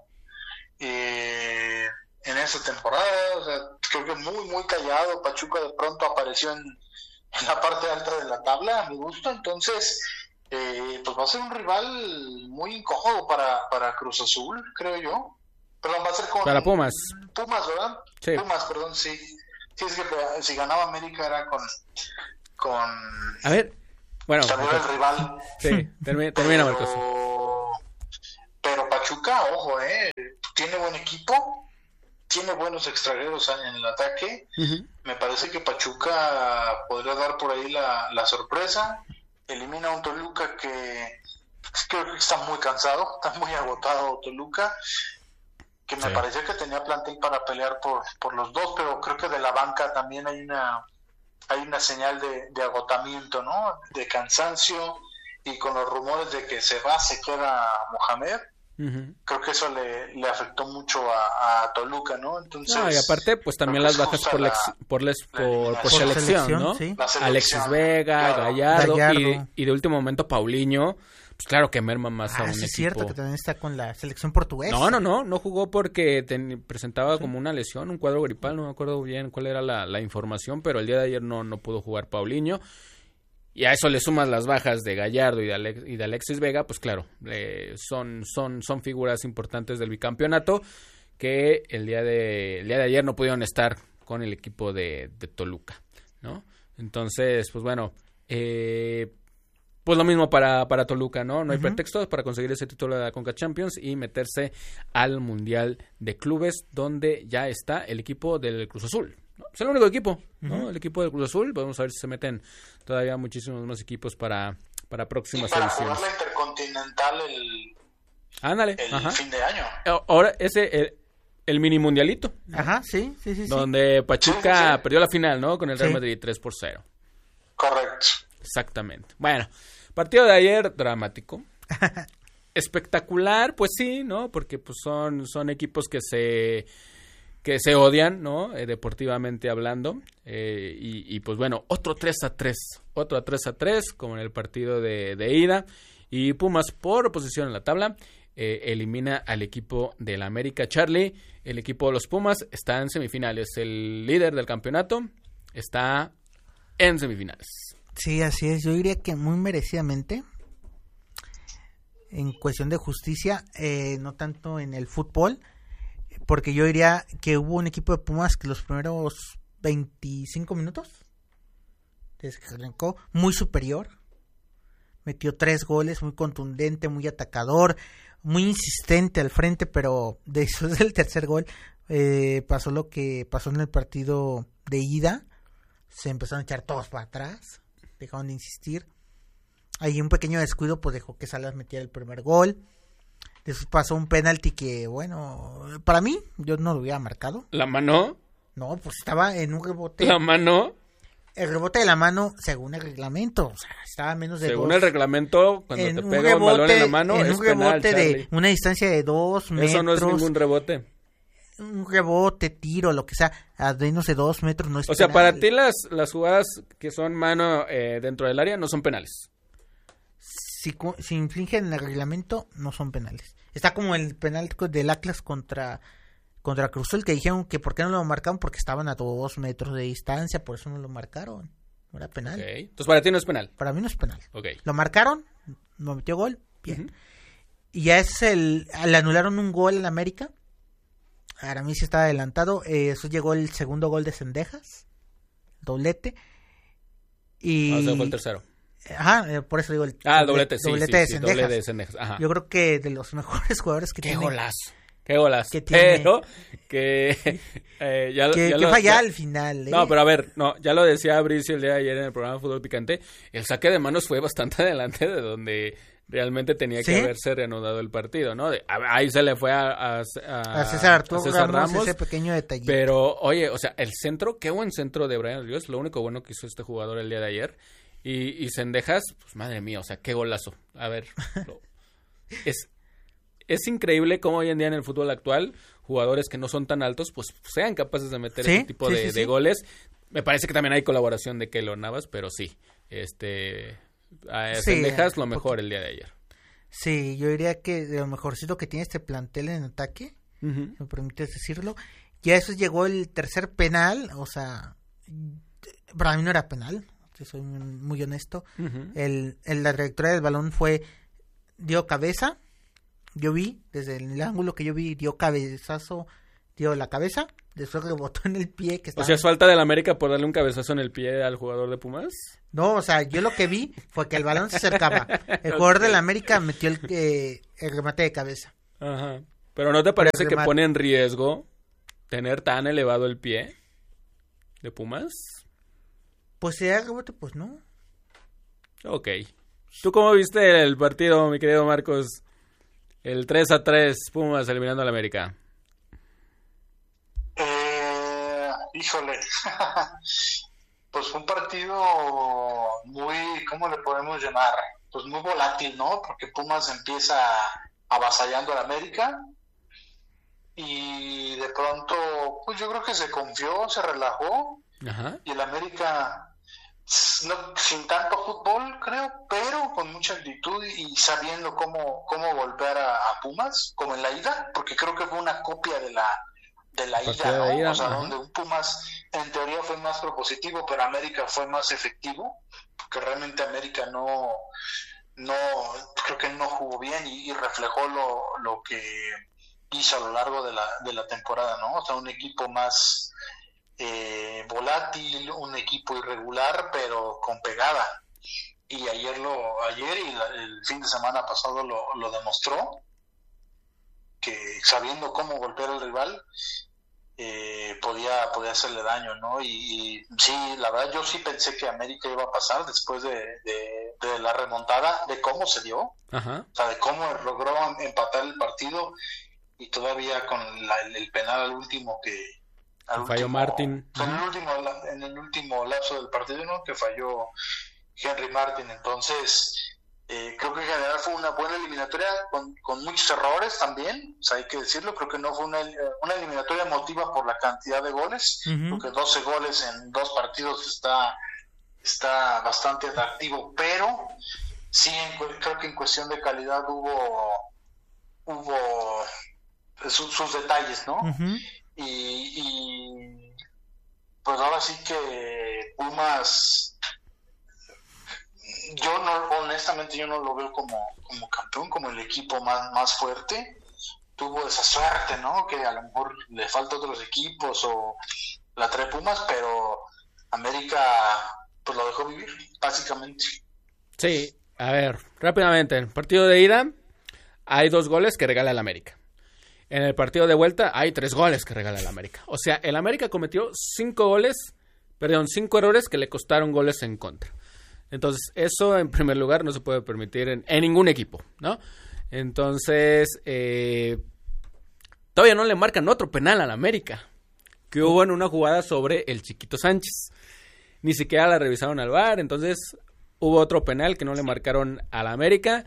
en esa temporada. O sea, creo que muy, muy callado. Pachuca de pronto apareció en la parte alta de la tabla, a mi gusto. Entonces, pues va a ser un rival muy incómodo para Cruz Azul, creo yo. Perdón, va a ser con... Para Pumas. Pumas, ¿verdad? Sí. Pumas, perdón, sí. Sí, es que si ganaba América era con a ver, Bueno, salió el rival. Sí, termina Marcos. Pero Pachuca, ojo, tiene buen equipo, tiene buenos extranjeros en el ataque. Uh-huh. Me parece que Pachuca podría dar por ahí la sorpresa. Elimina a un Toluca que creo que está muy cansado, está muy agotado Toluca, que me parecía que tenía plantel para pelear por los dos, pero creo que de la banca también hay una señal de agotamiento, ¿no? De cansancio, y con los rumores de que se queda Mohamed. Uh-huh. Creo que eso le afectó mucho a Toluca, ¿no? Entonces, y aparte, pues también las bajas por selección, ¿no? Sí. Alexis Vega, claro. Gallardo. Y de último momento Paulinho, pues claro que merma más a un equipo. Es cierto que también está con la selección portuguesa. No jugó porque presentaba como una lesión, un cuadro gripal, no me acuerdo bien cuál era la información, pero el día de ayer no pudo jugar Paulinho. Y a eso le sumas las bajas de Gallardo y de Alexis Vega, pues claro, son figuras importantes del bicampeonato que el día de ayer no pudieron estar con el equipo de Toluca, ¿no? Entonces, pues bueno, pues lo mismo para Toluca, ¿no? No hay pretextos para conseguir ese título de la Conca Champions y meterse al Mundial de Clubes, donde ya está el equipo del Cruz Azul. ¿No? Es el único equipo, ¿no? El equipo del Cruz Azul. Vamos a ver si se meten todavía muchísimos más equipos para próximas ediciones. Para jugar la Intercontinental el fin de año. Ahora, el mini mundialito. Ajá, sí. Donde Pachuca perdió la final, ¿¿no? Con el Real Madrid 3-0. Correcto. Exactamente. Bueno, partido de ayer dramático. Espectacular, pues sí, ¿no? Porque pues son equipos que se odian, ¿no? Deportivamente hablando. Y pues bueno, otro 3-3, como en el partido de ida. Y Pumas, por oposición en la tabla, elimina al equipo del América. Charlie, el equipo de los Pumas está en semifinales. El líder del campeonato está en semifinales. Sí, así es. Yo diría que muy merecidamente. En cuestión de justicia, no tanto en el fútbol. Porque yo diría que hubo un equipo de Pumas que los primeros 25 minutos desde que arrancó, muy superior. Metió 3 goles, muy contundente, muy atacador, muy insistente al frente, pero después del tercer gol pasó lo que pasó en el partido de ida. Se empezaron a echar todos para atrás, dejaron de insistir. Ahí un pequeño descuido pues dejó que Salas metiera el primer gol. Después pasó un penalti que, bueno, para mí, yo no lo hubiera marcado. ¿La mano? No, pues estaba en un rebote. ¿La mano? El rebote de la mano, según el reglamento, o sea, estaba a menos de según 2. El reglamento, cuando te pega un balón en la mano, en es un rebote penal, de una distancia de 2 metros. Eso no es ningún rebote. Un rebote, tiro, lo que sea, a menos de 2 metros no es penal. O sea, para ti las jugadas que son mano dentro del área no son penales. Si infringen el reglamento, no son penales. Está como el penal del Atlas contra Cruz Azul, que dijeron que por qué no lo marcaron, porque estaban a 2 metros de distancia, por eso no lo marcaron. No era penal. Okay. Entonces, para ti no es penal. Para mí no es penal. Okay. Lo marcaron, lo metió gol, bien. Y ya le anularon un gol en América. Aramis estaba adelantado. Eso llegó el segundo gol de Cendejas, doblete. Y ese fue el tercero. Ajá, por eso digo el doblete de Cendejas. Doblete de Cendejas. Ajá. Yo creo que de los mejores jugadores que tiene. Qué golazo. Pero que que falla al final. No, pero a ver, ya lo decía Bricio el día de ayer en el programa Fútbol Picante, el saque de manos fue bastante adelante de donde realmente tenía que haberse reanudado el partido, ¿no? Ahí se le fue a César Arturo Ramos ese pequeño detallito. Pero, oye, o sea, el centro, qué buen centro de Brian Ríos, lo único bueno que hizo este jugador el día de ayer. Y Cendejas, pues madre mía, o sea, qué golazo. A ver, es increíble cómo hoy en día en el fútbol actual, jugadores que no son tan altos, pues sean capaces de meter ese tipo de goles. Me parece que también hay colaboración de Keylor Navas, pero sí, Cendejas lo mejor el día de ayer. Sí, yo diría que de lo mejorcito que tiene este plantel en ataque, si me permites decirlo. Ya eso llegó el tercer penal, o sea, para mí no era penal. Soy muy honesto. La trayectoria del balón dio cabeza. Yo vi, desde el ángulo que yo vi, dio cabezazo, dio la cabeza, después rebotó en el pie. Que estaba... O sea, ¿es falta del América por darle un cabezazo en el pie al jugador de Pumas? No, o sea, yo lo que vi fue que el balón se acercaba. El jugador del América metió el remate de cabeza. Ajá. ¿Pero no te parece que pone en riesgo tener tan elevado el pie de Pumas? Pues si era rebote, pues no. Ok. ¿Tú cómo viste el partido, mi querido Marcos? El 3-3, Pumas eliminando al América. Híjole. Pues fue un partido muy, ¿cómo le podemos llamar? Pues muy volátil, ¿no? Porque Pumas empieza avasallando al América y de pronto, pues yo creo que se confió, se relajó. Ajá. Y el América, no, sin tanto fútbol, creo, pero con mucha actitud y sabiendo cómo golpear a Pumas, como en la ida, porque creo que fue una copia de la ida, ¿no? O sea, ajá, donde un Pumas en teoría fue más propositivo, pero América fue más efectivo, porque realmente América no creo que no jugó bien y reflejó lo que hizo a lo largo de la temporada, ¿no? O sea, un equipo más volátil, un equipo irregular, pero con pegada. Y ayer y el fin de semana pasado lo demostró, que sabiendo cómo golpear al rival podía hacerle daño, ¿no? Y sí, la verdad yo sí pensé que América iba a pasar después de la remontada, de cómo se dio. Ajá. O sea, de cómo logró empatar el partido y todavía con el penal al último que falló Martin. O sea, en el último lapso del partido, ¿no? Que falló Henry Martin. Entonces creo que en general fue una buena eliminatoria con muchos errores también, o sea, hay que decirlo. Creo que no fue una eliminatoria emotiva por la cantidad de goles, porque 12 goles en 2 partidos está bastante atractivo, pero sí creo que en cuestión de calidad hubo sus detalles, ¿no? Uh-huh. Y pues ahora sí que Pumas, honestamente yo no lo veo como campeón, como el equipo más fuerte. Tuvo esa suerte, ¿no? Que a lo mejor le falta a otros equipos o la trae Pumas, pero América pues lo dejó vivir, básicamente. Sí, a ver, rápidamente, en el partido de ida hay 2 goles que regala el América. En el partido de vuelta hay 3 goles que regala el América. O sea, el América cometió 5 errores que le costaron goles en contra. Entonces, eso en primer lugar no se puede permitir en ningún equipo, ¿no? Entonces, todavía no le marcan otro penal al América, que hubo en una jugada sobre el Chiquito Sánchez. Ni siquiera la revisaron al VAR, entonces hubo otro penal que no le marcaron al América.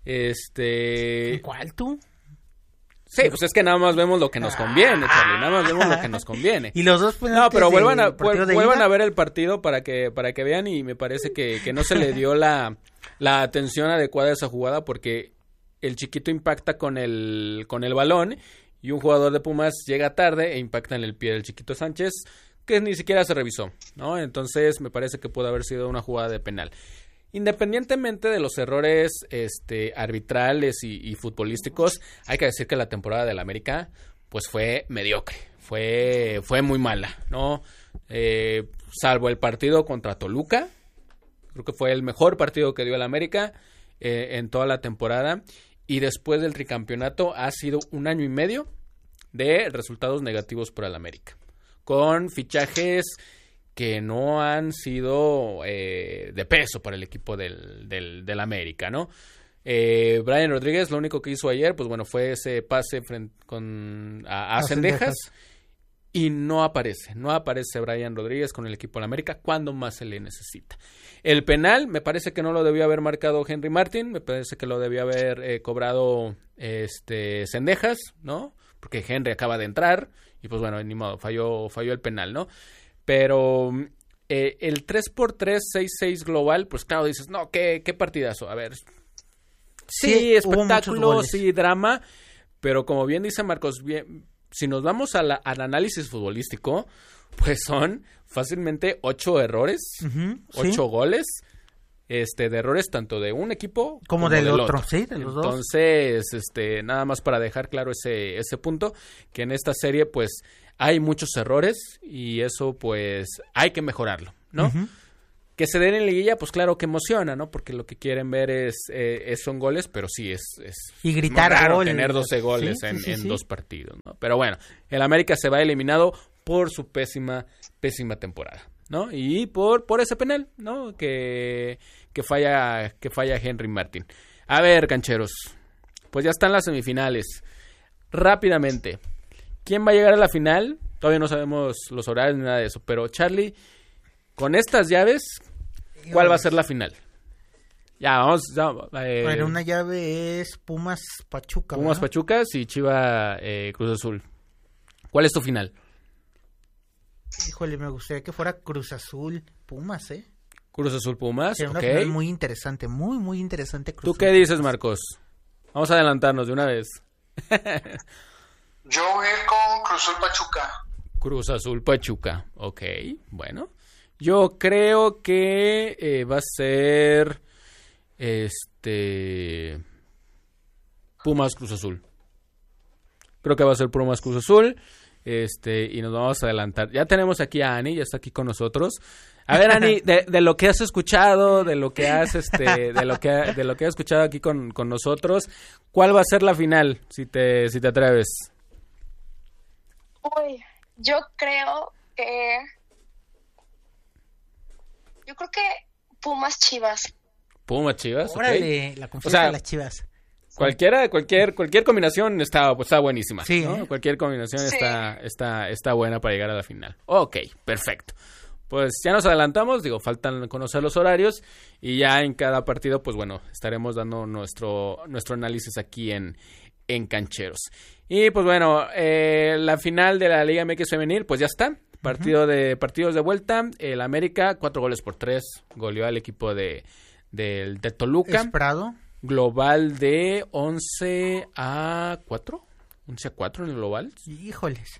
¿Cuál tú? Sí, pues es que nada más vemos lo que nos conviene, Charlie, nada más vemos lo que nos conviene. Y los dos no, pero vuelvan a ver el partido para que vean, y me parece que no se le dio la atención adecuada a esa jugada, porque el Chiquito impacta con el balón y un jugador de Pumas llega tarde e impacta en el pie del Chiquito Sánchez, que ni siquiera se revisó, ¿no? Entonces me parece que pudo haber sido una jugada de penal. Independientemente de los errores arbitrales y futbolísticos, hay que decir que la temporada del América pues fue mediocre, fue muy mala, ¿no? Salvo el partido contra Toluca, creo que fue el mejor partido que dio el América en toda la temporada, y después del tricampeonato ha sido 1 año y medio de resultados negativos para el América, con fichajes que no han sido de peso para el equipo del América, ¿no? Brian Rodríguez, lo único que hizo ayer, pues bueno, fue ese pase a Cendejas, y no aparece Brian Rodríguez con el equipo del América cuando más se le necesita. El penal, me parece que no lo debió haber marcado Henry Martin, me parece que lo debió haber cobrado Cendejas, ¿no? Porque Henry acaba de entrar, y pues bueno, ni modo, falló el penal, ¿no? Pero el 3x3, 6-6 global, pues claro, dices, no, qué partidazo. A ver, sí, espectáculo, sí, drama, pero como bien dice Marcos, si nos vamos al análisis futbolístico, pues son fácilmente 8 errores, 8 goles, de errores tanto de un equipo como del otro. Sí, de los dos. Entonces, nada más para dejar claro ese punto, que en esta serie, pues, hay muchos errores y eso pues hay que mejorarlo, ¿no? Que se den en liguilla, pues claro que emociona, ¿no? Porque lo que quieren ver son goles, pero sí es y gritar muy raro gol, tener 12 goles sí. en 2 partidos, ¿no? Pero bueno, el América se va eliminado por su pésima temporada, ¿no? Y por ese penal, ¿no? Que falla Henry Martin. A ver, cancheros, pues ya están las semifinales. Rápidamente, ¿quién va a llegar a la final? Todavía no sabemos los horarios ni nada de eso, pero Charlie, con estas llaves, ¿cuál va a ser la final? Ya, vamos. Bueno, una llave es Pumas-Pachuca. Pumas-Pachuca y Chivas-Cruz Azul. ¿Cuál es tu final? Híjole, me gustaría que fuera Cruz Azul-Pumas, Cruz Azul-Pumas, sería una final muy interesante, muy, muy interesante. ¿Tú qué dices, Marcos? Vamos a adelantarnos de una vez. Yo voy a ir con Cruz Azul-Pachuca. Cruz Azul-Pachuca, ok, bueno. Yo creo que va a ser Pumas Cruz Azul. Creo que va a ser Pumas Cruz Azul. Y nos vamos a adelantar. Ya tenemos aquí a Ani, ya está aquí con nosotros. A ver, Ani, de lo que has escuchado, de lo que has de lo que has escuchado aquí con nosotros, ¿cuál va a ser la final? Si te atreves. Uy, yo creo que Pumas Chivas. Pumas Chivas, órale, ok. La confianza de las Chivas. Cualquier combinación está buenísima, sí, ¿no? Cualquier combinación sí. está buena para llegar a la final. Ok, perfecto. Pues ya nos adelantamos, faltan conocer los horarios y ya en cada partido, pues bueno, estaremos dando nuestro análisis aquí en Cancheros. Y pues bueno, la final de la Liga MX femenil, pues ya está. Partidos de vuelta, el América 4-3 goleó al equipo de Toluca. Esperado. Global de 11-4. 11-4 en el global. Híjoles.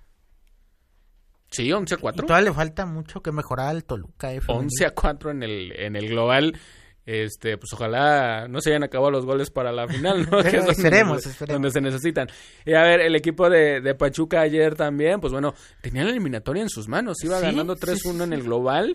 Sí, 11-4. Y todavía le falta mucho que mejorar al Toluca. 11-4 en el global. Pues ojalá no se hayan acabado los goles para la final, ¿no? Que esperemos. Donde se necesitan. Y a ver, el equipo de Pachuca ayer también, pues bueno, tenía la eliminatoria en sus manos. Iba ganando 3-1 en el global.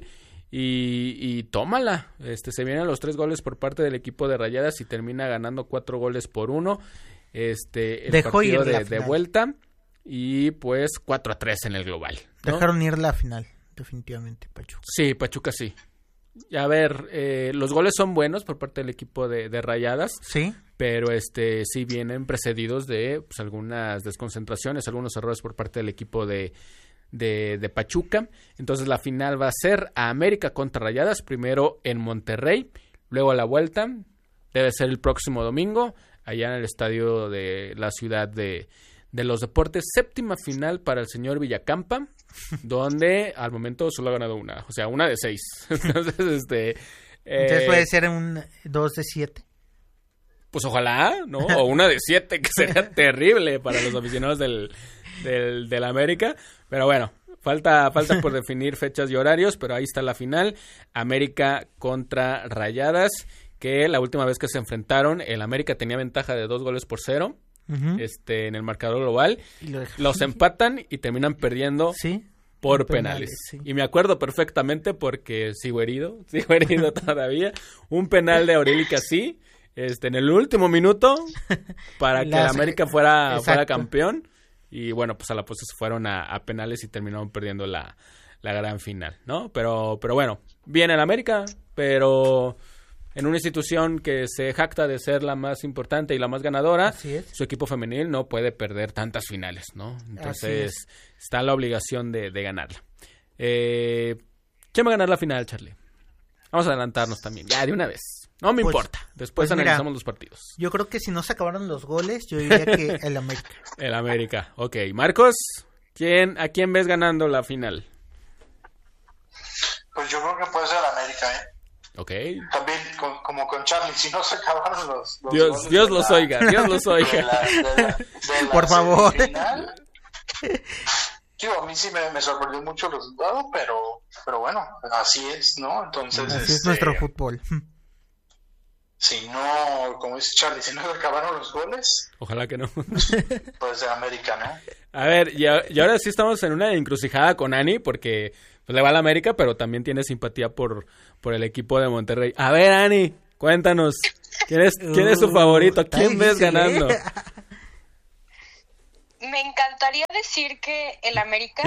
Y tómala, se vienen los 3 goles por parte del equipo de Rayadas y termina ganando 4-1. El dejó partido ir de vuelta y pues 4-3 en el global, ¿no? Dejaron ir la final, definitivamente, Pachuca. Sí, Pachuca sí. A ver, los goles son buenos por parte del equipo de Rayadas. Sí. Pero sí vienen precedidos de pues, algunas desconcentraciones, algunos errores por parte del equipo de Pachuca. Entonces la final va a ser a América contra Rayadas, primero en Monterrey, luego a la vuelta, debe ser el próximo domingo, allá en el estadio de la Ciudad de los Deportes, 7ª final para el señor Villacampa, donde al momento solo ha ganado una, o sea, una de 6. Entonces, entonces puede ser un 2-7. Pues ojalá, ¿no? O una de 7, que sería terrible para los aficionados del América, pero bueno, falta por definir fechas y horarios, pero ahí está la final, América contra Rayadas, que la última vez que se enfrentaron, el América tenía ventaja de 2-0 en el marcador global, los empatan y terminan perdiendo por penales. Sí. Y me acuerdo perfectamente porque sigo herido todavía, un penal de Aureli Casí, en el último minuto, para que el América fuera campeón. Y bueno, pues a la postre se fueron a penales y terminaron perdiendo la gran final, ¿no? Pero bueno, bien el América, pero en una institución que se jacta de ser la más importante y la más ganadora, su equipo femenil no puede perder tantas finales, ¿no? Entonces está la obligación de ganarla. ¿Quién va a ganar la final, Charlie? Vamos a adelantarnos también, ya de una vez. No me importa, después analizamos los partidos. Yo creo que si no se acabaron los goles, yo diría que el América. El América, ok. Marcos, ¿a quién ves ganando la final? Pues yo creo que puede ser América, Ok. También, como con Charlie, si no se acabaron los goles. Dios los oiga. Por favor. Final, a mí sí me sorprendió mucho el resultado, pero bueno, así es, ¿no? Entonces así es nuestro fútbol. si no, como dice Charlie, si no se acabaron los goles, Ojalá que no. pues de América, ¿no? A ver, y ahora sí estamos en una encrucijada con Ani, porque pues, le va a la América, pero también tiene simpatía por el equipo de Monterrey. A ver, Ani, cuéntanos, ¿quién es tu favorito? ¿Quién ves ganando? Me encantaría decir que el América,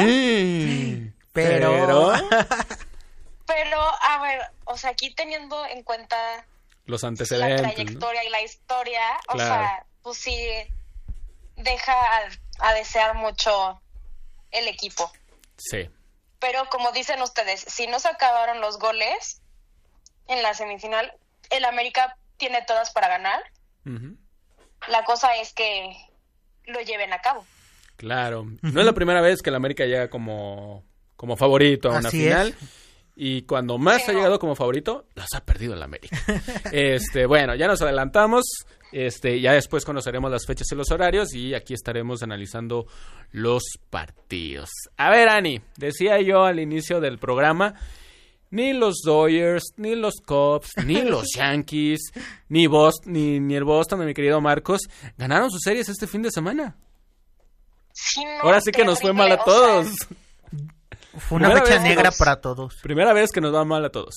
Pero pero a ver, o sea, aquí teniendo en cuenta Los la antecedentes, ¿no? trayectoria y la historia, o Claro. sea, pues sí deja a desear mucho el equipo. Sí. Pero como dicen ustedes, si no se acabaron los goles en la semifinal, el América tiene todas para ganar. Ujú. La cosa es que lo lleven a cabo. Claro. No es la primera vez que el América llega como favorito a una Así final. es. Y cuando más Sí, ha no. llegado como favorito, las ha perdido el América. Bueno, ya nos adelantamos. Ya después conoceremos las fechas y los horarios y aquí estaremos analizando los partidos. A ver, Ani, decía yo al inicio del programa, ni los Dodgers, ni los Cubs, ni los Yankees, ni el Boston de mi querido Marcos ganaron sus series este fin de semana. Sí, no, Ahora sí que nos fue mal a terrible, o todos. sea, fue una Primera fecha vez que negra nos- para todos. Primera vez que nos va mal a todos.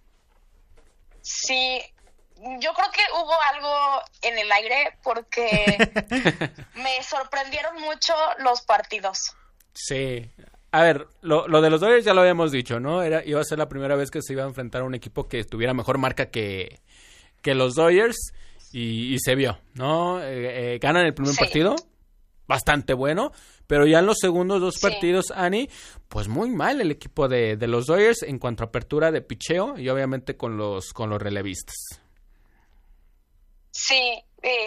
sí, yo creo que hubo algo en el aire porque me sorprendieron mucho los partidos. Sí. A ver, lo de los Dodgers ya lo habíamos dicho, ¿no? Iba a ser la primera vez que se iba a enfrentar a un equipo que tuviera mejor marca que los Dodgers y se vio, ¿no? Ganan el primer Sí. partido, bastante bueno, pero ya en los segundos dos Sí. partidos, Ani, pues muy mal el equipo de los Dodgers en cuanto a apertura de picheo y obviamente con los relevistas. Sí,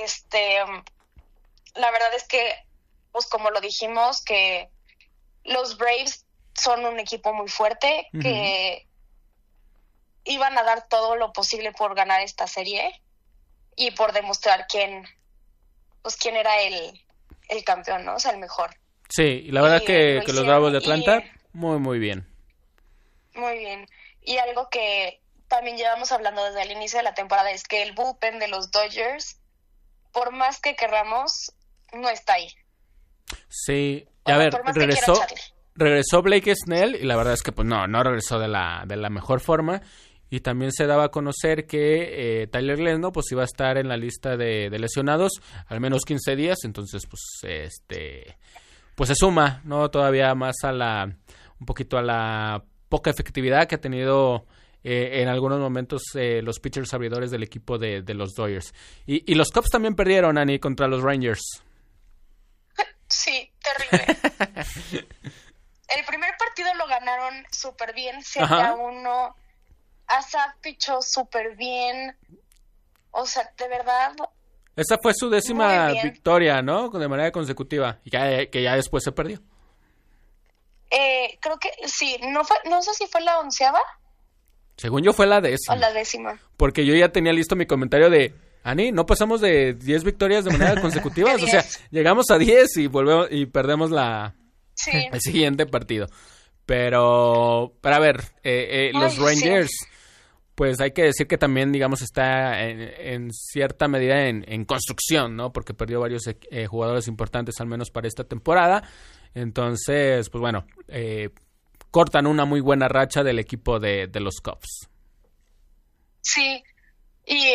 la verdad es que, pues como lo dijimos, que los Braves son un equipo muy fuerte, Ujú. que iban a dar todo lo posible por ganar esta serie y por demostrar quién era el campeón, ¿no? O sea, el mejor. Sí, y la verdad Y que lo los hicieron, Bravos de Atlanta, y- muy, muy bien. Muy bien. Y algo que también llevamos hablando desde el inicio de la temporada es que el bullpen de los Dodgers, por más que querramos, no está ahí. Sí, O a sea, ver, por más que quiera echarle. regresó Blake Snell y la verdad es que pues no regresó de la mejor forma y también se daba a conocer que Tyler Glasnow pues iba a estar en la lista de lesionados al menos 15 días, entonces pues pues se suma, ¿no? Todavía más un poquito a la poca efectividad que ha tenido en algunos momentos los pitchers abridores del equipo de los Dodgers. Y los Cubs también perdieron, Ani, contra los Rangers. Sí, terrible. El primer partido lo ganaron súper bien, 7-1. Asaf pichó súper bien. O sea, de verdad, Esa fue su 10ª Muy bien. victoria, ¿no? De manera consecutiva. Y que ya después se perdió. creo que sí, no sé si fue la 11ª Según yo fue la o 10ª. la 10ª. Porque yo ya tenía listo mi comentario de... Ani, no pasamos de 10 victorias de manera consecutiva. De O sea, 10. llegamos a 10 y volvemos y perdemos Sí, el siguiente partido. Pero a ver, los Ay, Rangers, pues hay que decir que también, digamos, está en cierta medida en construcción, ¿no? Porque perdió varios jugadores importantes, al menos para esta temporada. Entonces, pues bueno, cortan una muy buena racha del equipo de los Cubs. sí. Y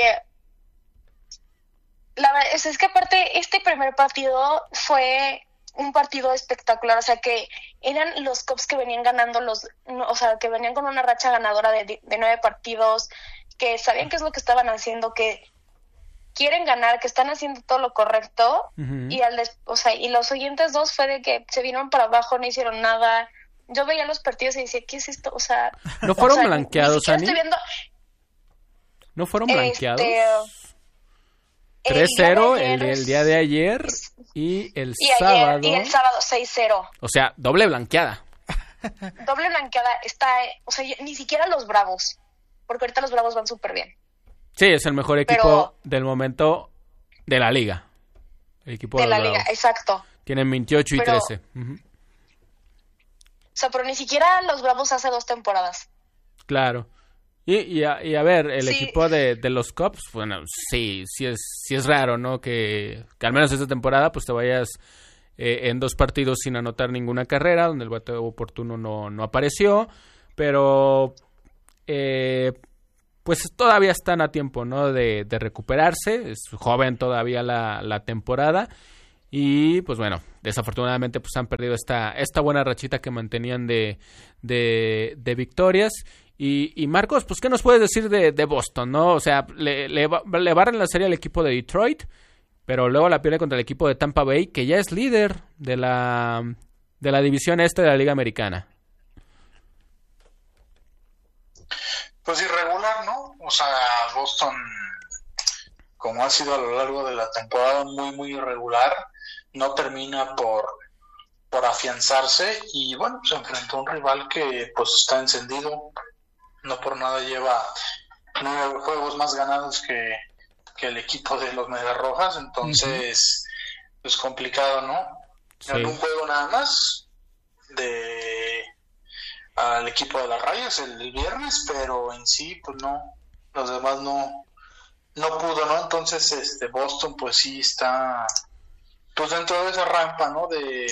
la verdad es que aparte este primer partido fue un partido espectacular, o sea que eran los Cubs que venían ganando o sea, que venían con una racha ganadora de 9 partidos, que sabían qué es lo que estaban haciendo, que quieren ganar, que están haciendo todo lo correcto. Ujú. Y los siguientes dos fue de que se vinieron para abajo, no hicieron nada. Yo veía los partidos y decía, ¿qué es esto? O sea, ¿No fueron o sea, blanqueados, ni siquiera Ani? estoy viendo ¿No fueron blanqueados? el día de 3-0 ayer, el día de ayer y el y ayer sábado. y el sábado 6-0. O sea, doble blanqueada. Doble blanqueada está, o sea, ni siquiera los Bravos, porque ahorita los Bravos van súper bien. Sí, es el mejor equipo Pero- del momento de la liga. El equipo De la los liga, Bravos. exacto. Tienen 28 y Pero- 13. Ujú. O sea, pero ni siquiera los Bravos hace 2 temporadas. Claro. Y a ver, el Sí. equipo de los Cubs, bueno, sí es raro, ¿no? Que al menos esta temporada pues te vayas en 2 partidos sin anotar ninguna carrera, donde el bateo oportuno no apareció, pero pues todavía están a tiempo, ¿no? De recuperarse, es joven todavía la temporada. Y pues bueno, desafortunadamente pues han perdido esta buena rachita que mantenían de victorias. Y Marcos, pues ¿qué nos puedes decir de Boston, no? O sea, le barren la serie al equipo de Detroit, pero luego la pierde contra el equipo de Tampa Bay, que ya es líder de la división este de la Liga Americana. Pues irregular, ¿no? O sea, Boston, como ha sido a lo largo de la temporada, muy, muy irregular, no termina por afianzarse y bueno, se enfrentó a un rival que pues está encendido, no por nada lleva 9 juegos más ganados que el equipo de los Medias Rojas, entonces es complicado, ¿no? Sí. En un juego nada más al equipo de las Rayas el viernes, pero en sí pues no, los demás no pudo, ¿no? Entonces Boston pues sí está pues dentro de esa rampa, ¿no?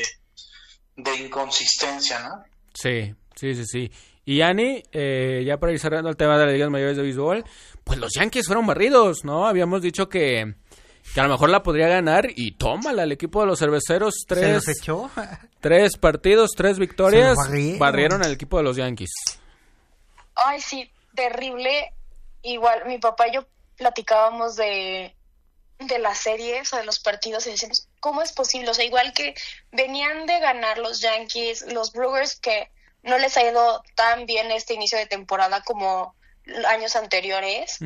de inconsistencia, ¿no? Sí. Y Ani, ya para ir cerrando el tema de las ligas mayores de béisbol, pues los Yankees fueron barridos, ¿no? Habíamos dicho que a lo mejor la podría ganar y tómala, el equipo de los cerveceros, ¿Se los echó? 3 partidos, 3 victorias, Se barrieron al equipo de los Yankees. Ay, sí, terrible. Igual, mi papá y yo platicábamos de la serie, o sea, de los partidos, y decíamos, ¿cómo es posible? O sea, igual que venían de ganar los Yankees, los Brewers, que no les ha ido tan bien este inicio de temporada como años anteriores,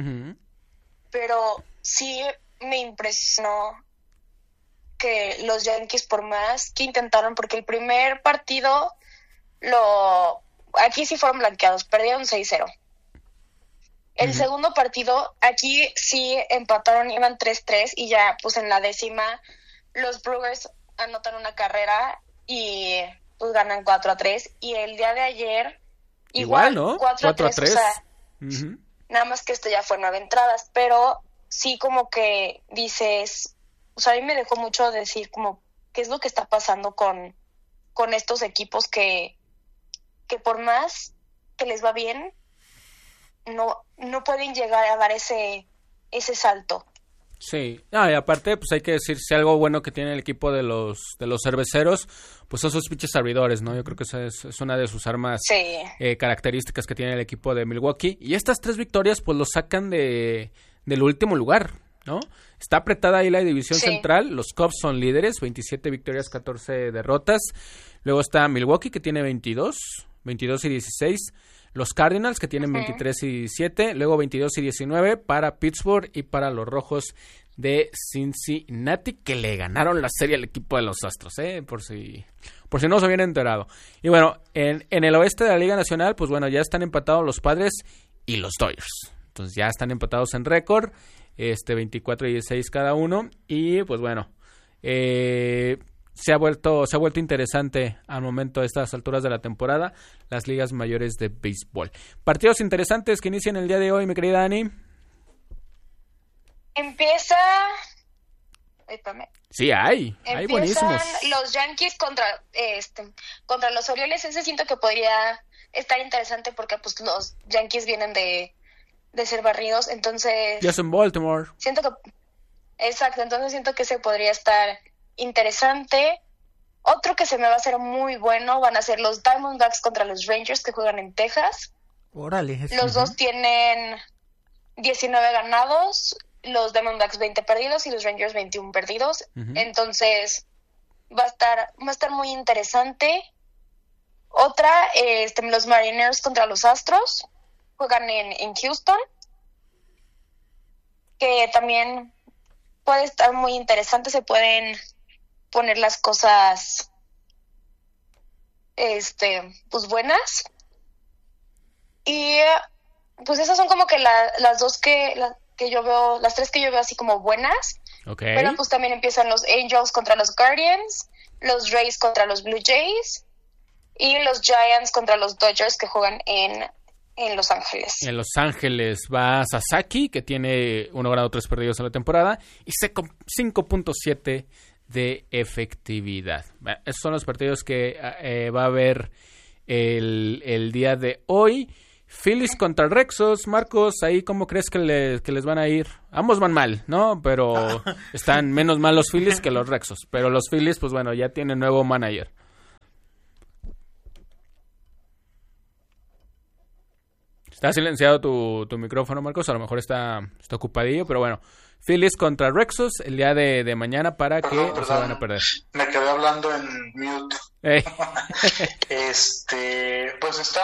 pero sí me impresionó que los Yankees, por más que intentaron, porque el primer partido aquí sí fueron blanqueados, perdieron 6-0. El segundo partido, aquí sí empataron, iban 3-3 y ya pues en la 10ª los Brewers anotan una carrera y pues ganan 4-3. Y el día de ayer igual, ¿no? 4-3. O sea, nada más que esto ya fue 9 entradas, pero sí como que dices, o sea, a mí me dejó mucho decir como qué es lo que está pasando con estos equipos que por más que les va bien, no pueden llegar a dar ese salto. Sí, y aparte pues hay que decir, si algo bueno que tiene el equipo de los cerveceros, pues son sus pitchers abridores, ¿no? Yo creo que esa es una de sus armas características que tiene el equipo de Milwaukee, y estas 3 victorias pues los sacan del último lugar, ¿no? Está apretada ahí la división central, los Cubs son líderes, 27 victorias, 14 derrotas, luego está Milwaukee que tiene 22 y 16, los Cardinals que tienen 23 y 17, luego 22 y 19 para Pittsburgh y para los Rojos de Cincinnati, que le ganaron la serie al equipo de los Astros, por si no se habían enterado. Y bueno, en el oeste de la Liga Nacional, pues bueno, ya están empatados los Padres y los Dodgers. Entonces ya están empatados en récord, 24 y 16 cada uno, y pues bueno, se ha vuelto interesante al momento de estas alturas de la temporada las ligas mayores de béisbol. Partidos interesantes que inician el día de hoy, mi querida Ani. Empieza... Sí, hay buenísimos. Los Yankees contra los Orioles. Ese siento que podría estar interesante porque pues los Yankees vienen de ser barridos, entonces... Ya es en Baltimore. Exacto, entonces siento que ese podría estar interesante. Otro que se me va a hacer muy bueno van a ser los Diamondbacks contra los Rangers, que juegan en Texas. Órale. Los dos tienen 19 ganados, los Diamondbacks 20 perdidos y los Rangers 21 perdidos. Entonces va a estar muy interesante. Otra, los Mariners contra los Astros, juegan en Houston, que también puede estar muy interesante. Se pueden poner las cosas pues buenas, y pues esas son como que las dos que yo veo, las 3 que yo veo así como buenas. Pero pues también empiezan los Angels contra los Guardians, los Rays contra los Blue Jays y los Giants contra los Dodgers, que juegan en en Los Ángeles. En Los Ángeles va Sasaki, que tiene 1 ganado, 3 perdidos en la temporada, y 5.7 de efectividad. Esos son los partidos que va a haber el día de hoy. Phillies contra Rexos. Marcos, ¿ahí cómo crees que les van a ir? Ambos van mal, ¿no? Pero están menos mal los Phillies que los Rexos. Pero los Phillies, pues bueno, ya tienen nuevo manager. Está silenciado tu micrófono, Marcos. A lo mejor está ocupadillo, pero bueno. Phillies contra Rexos el día de mañana para que no se van a perder. Me quedé hablando en mute. Hey. Pues está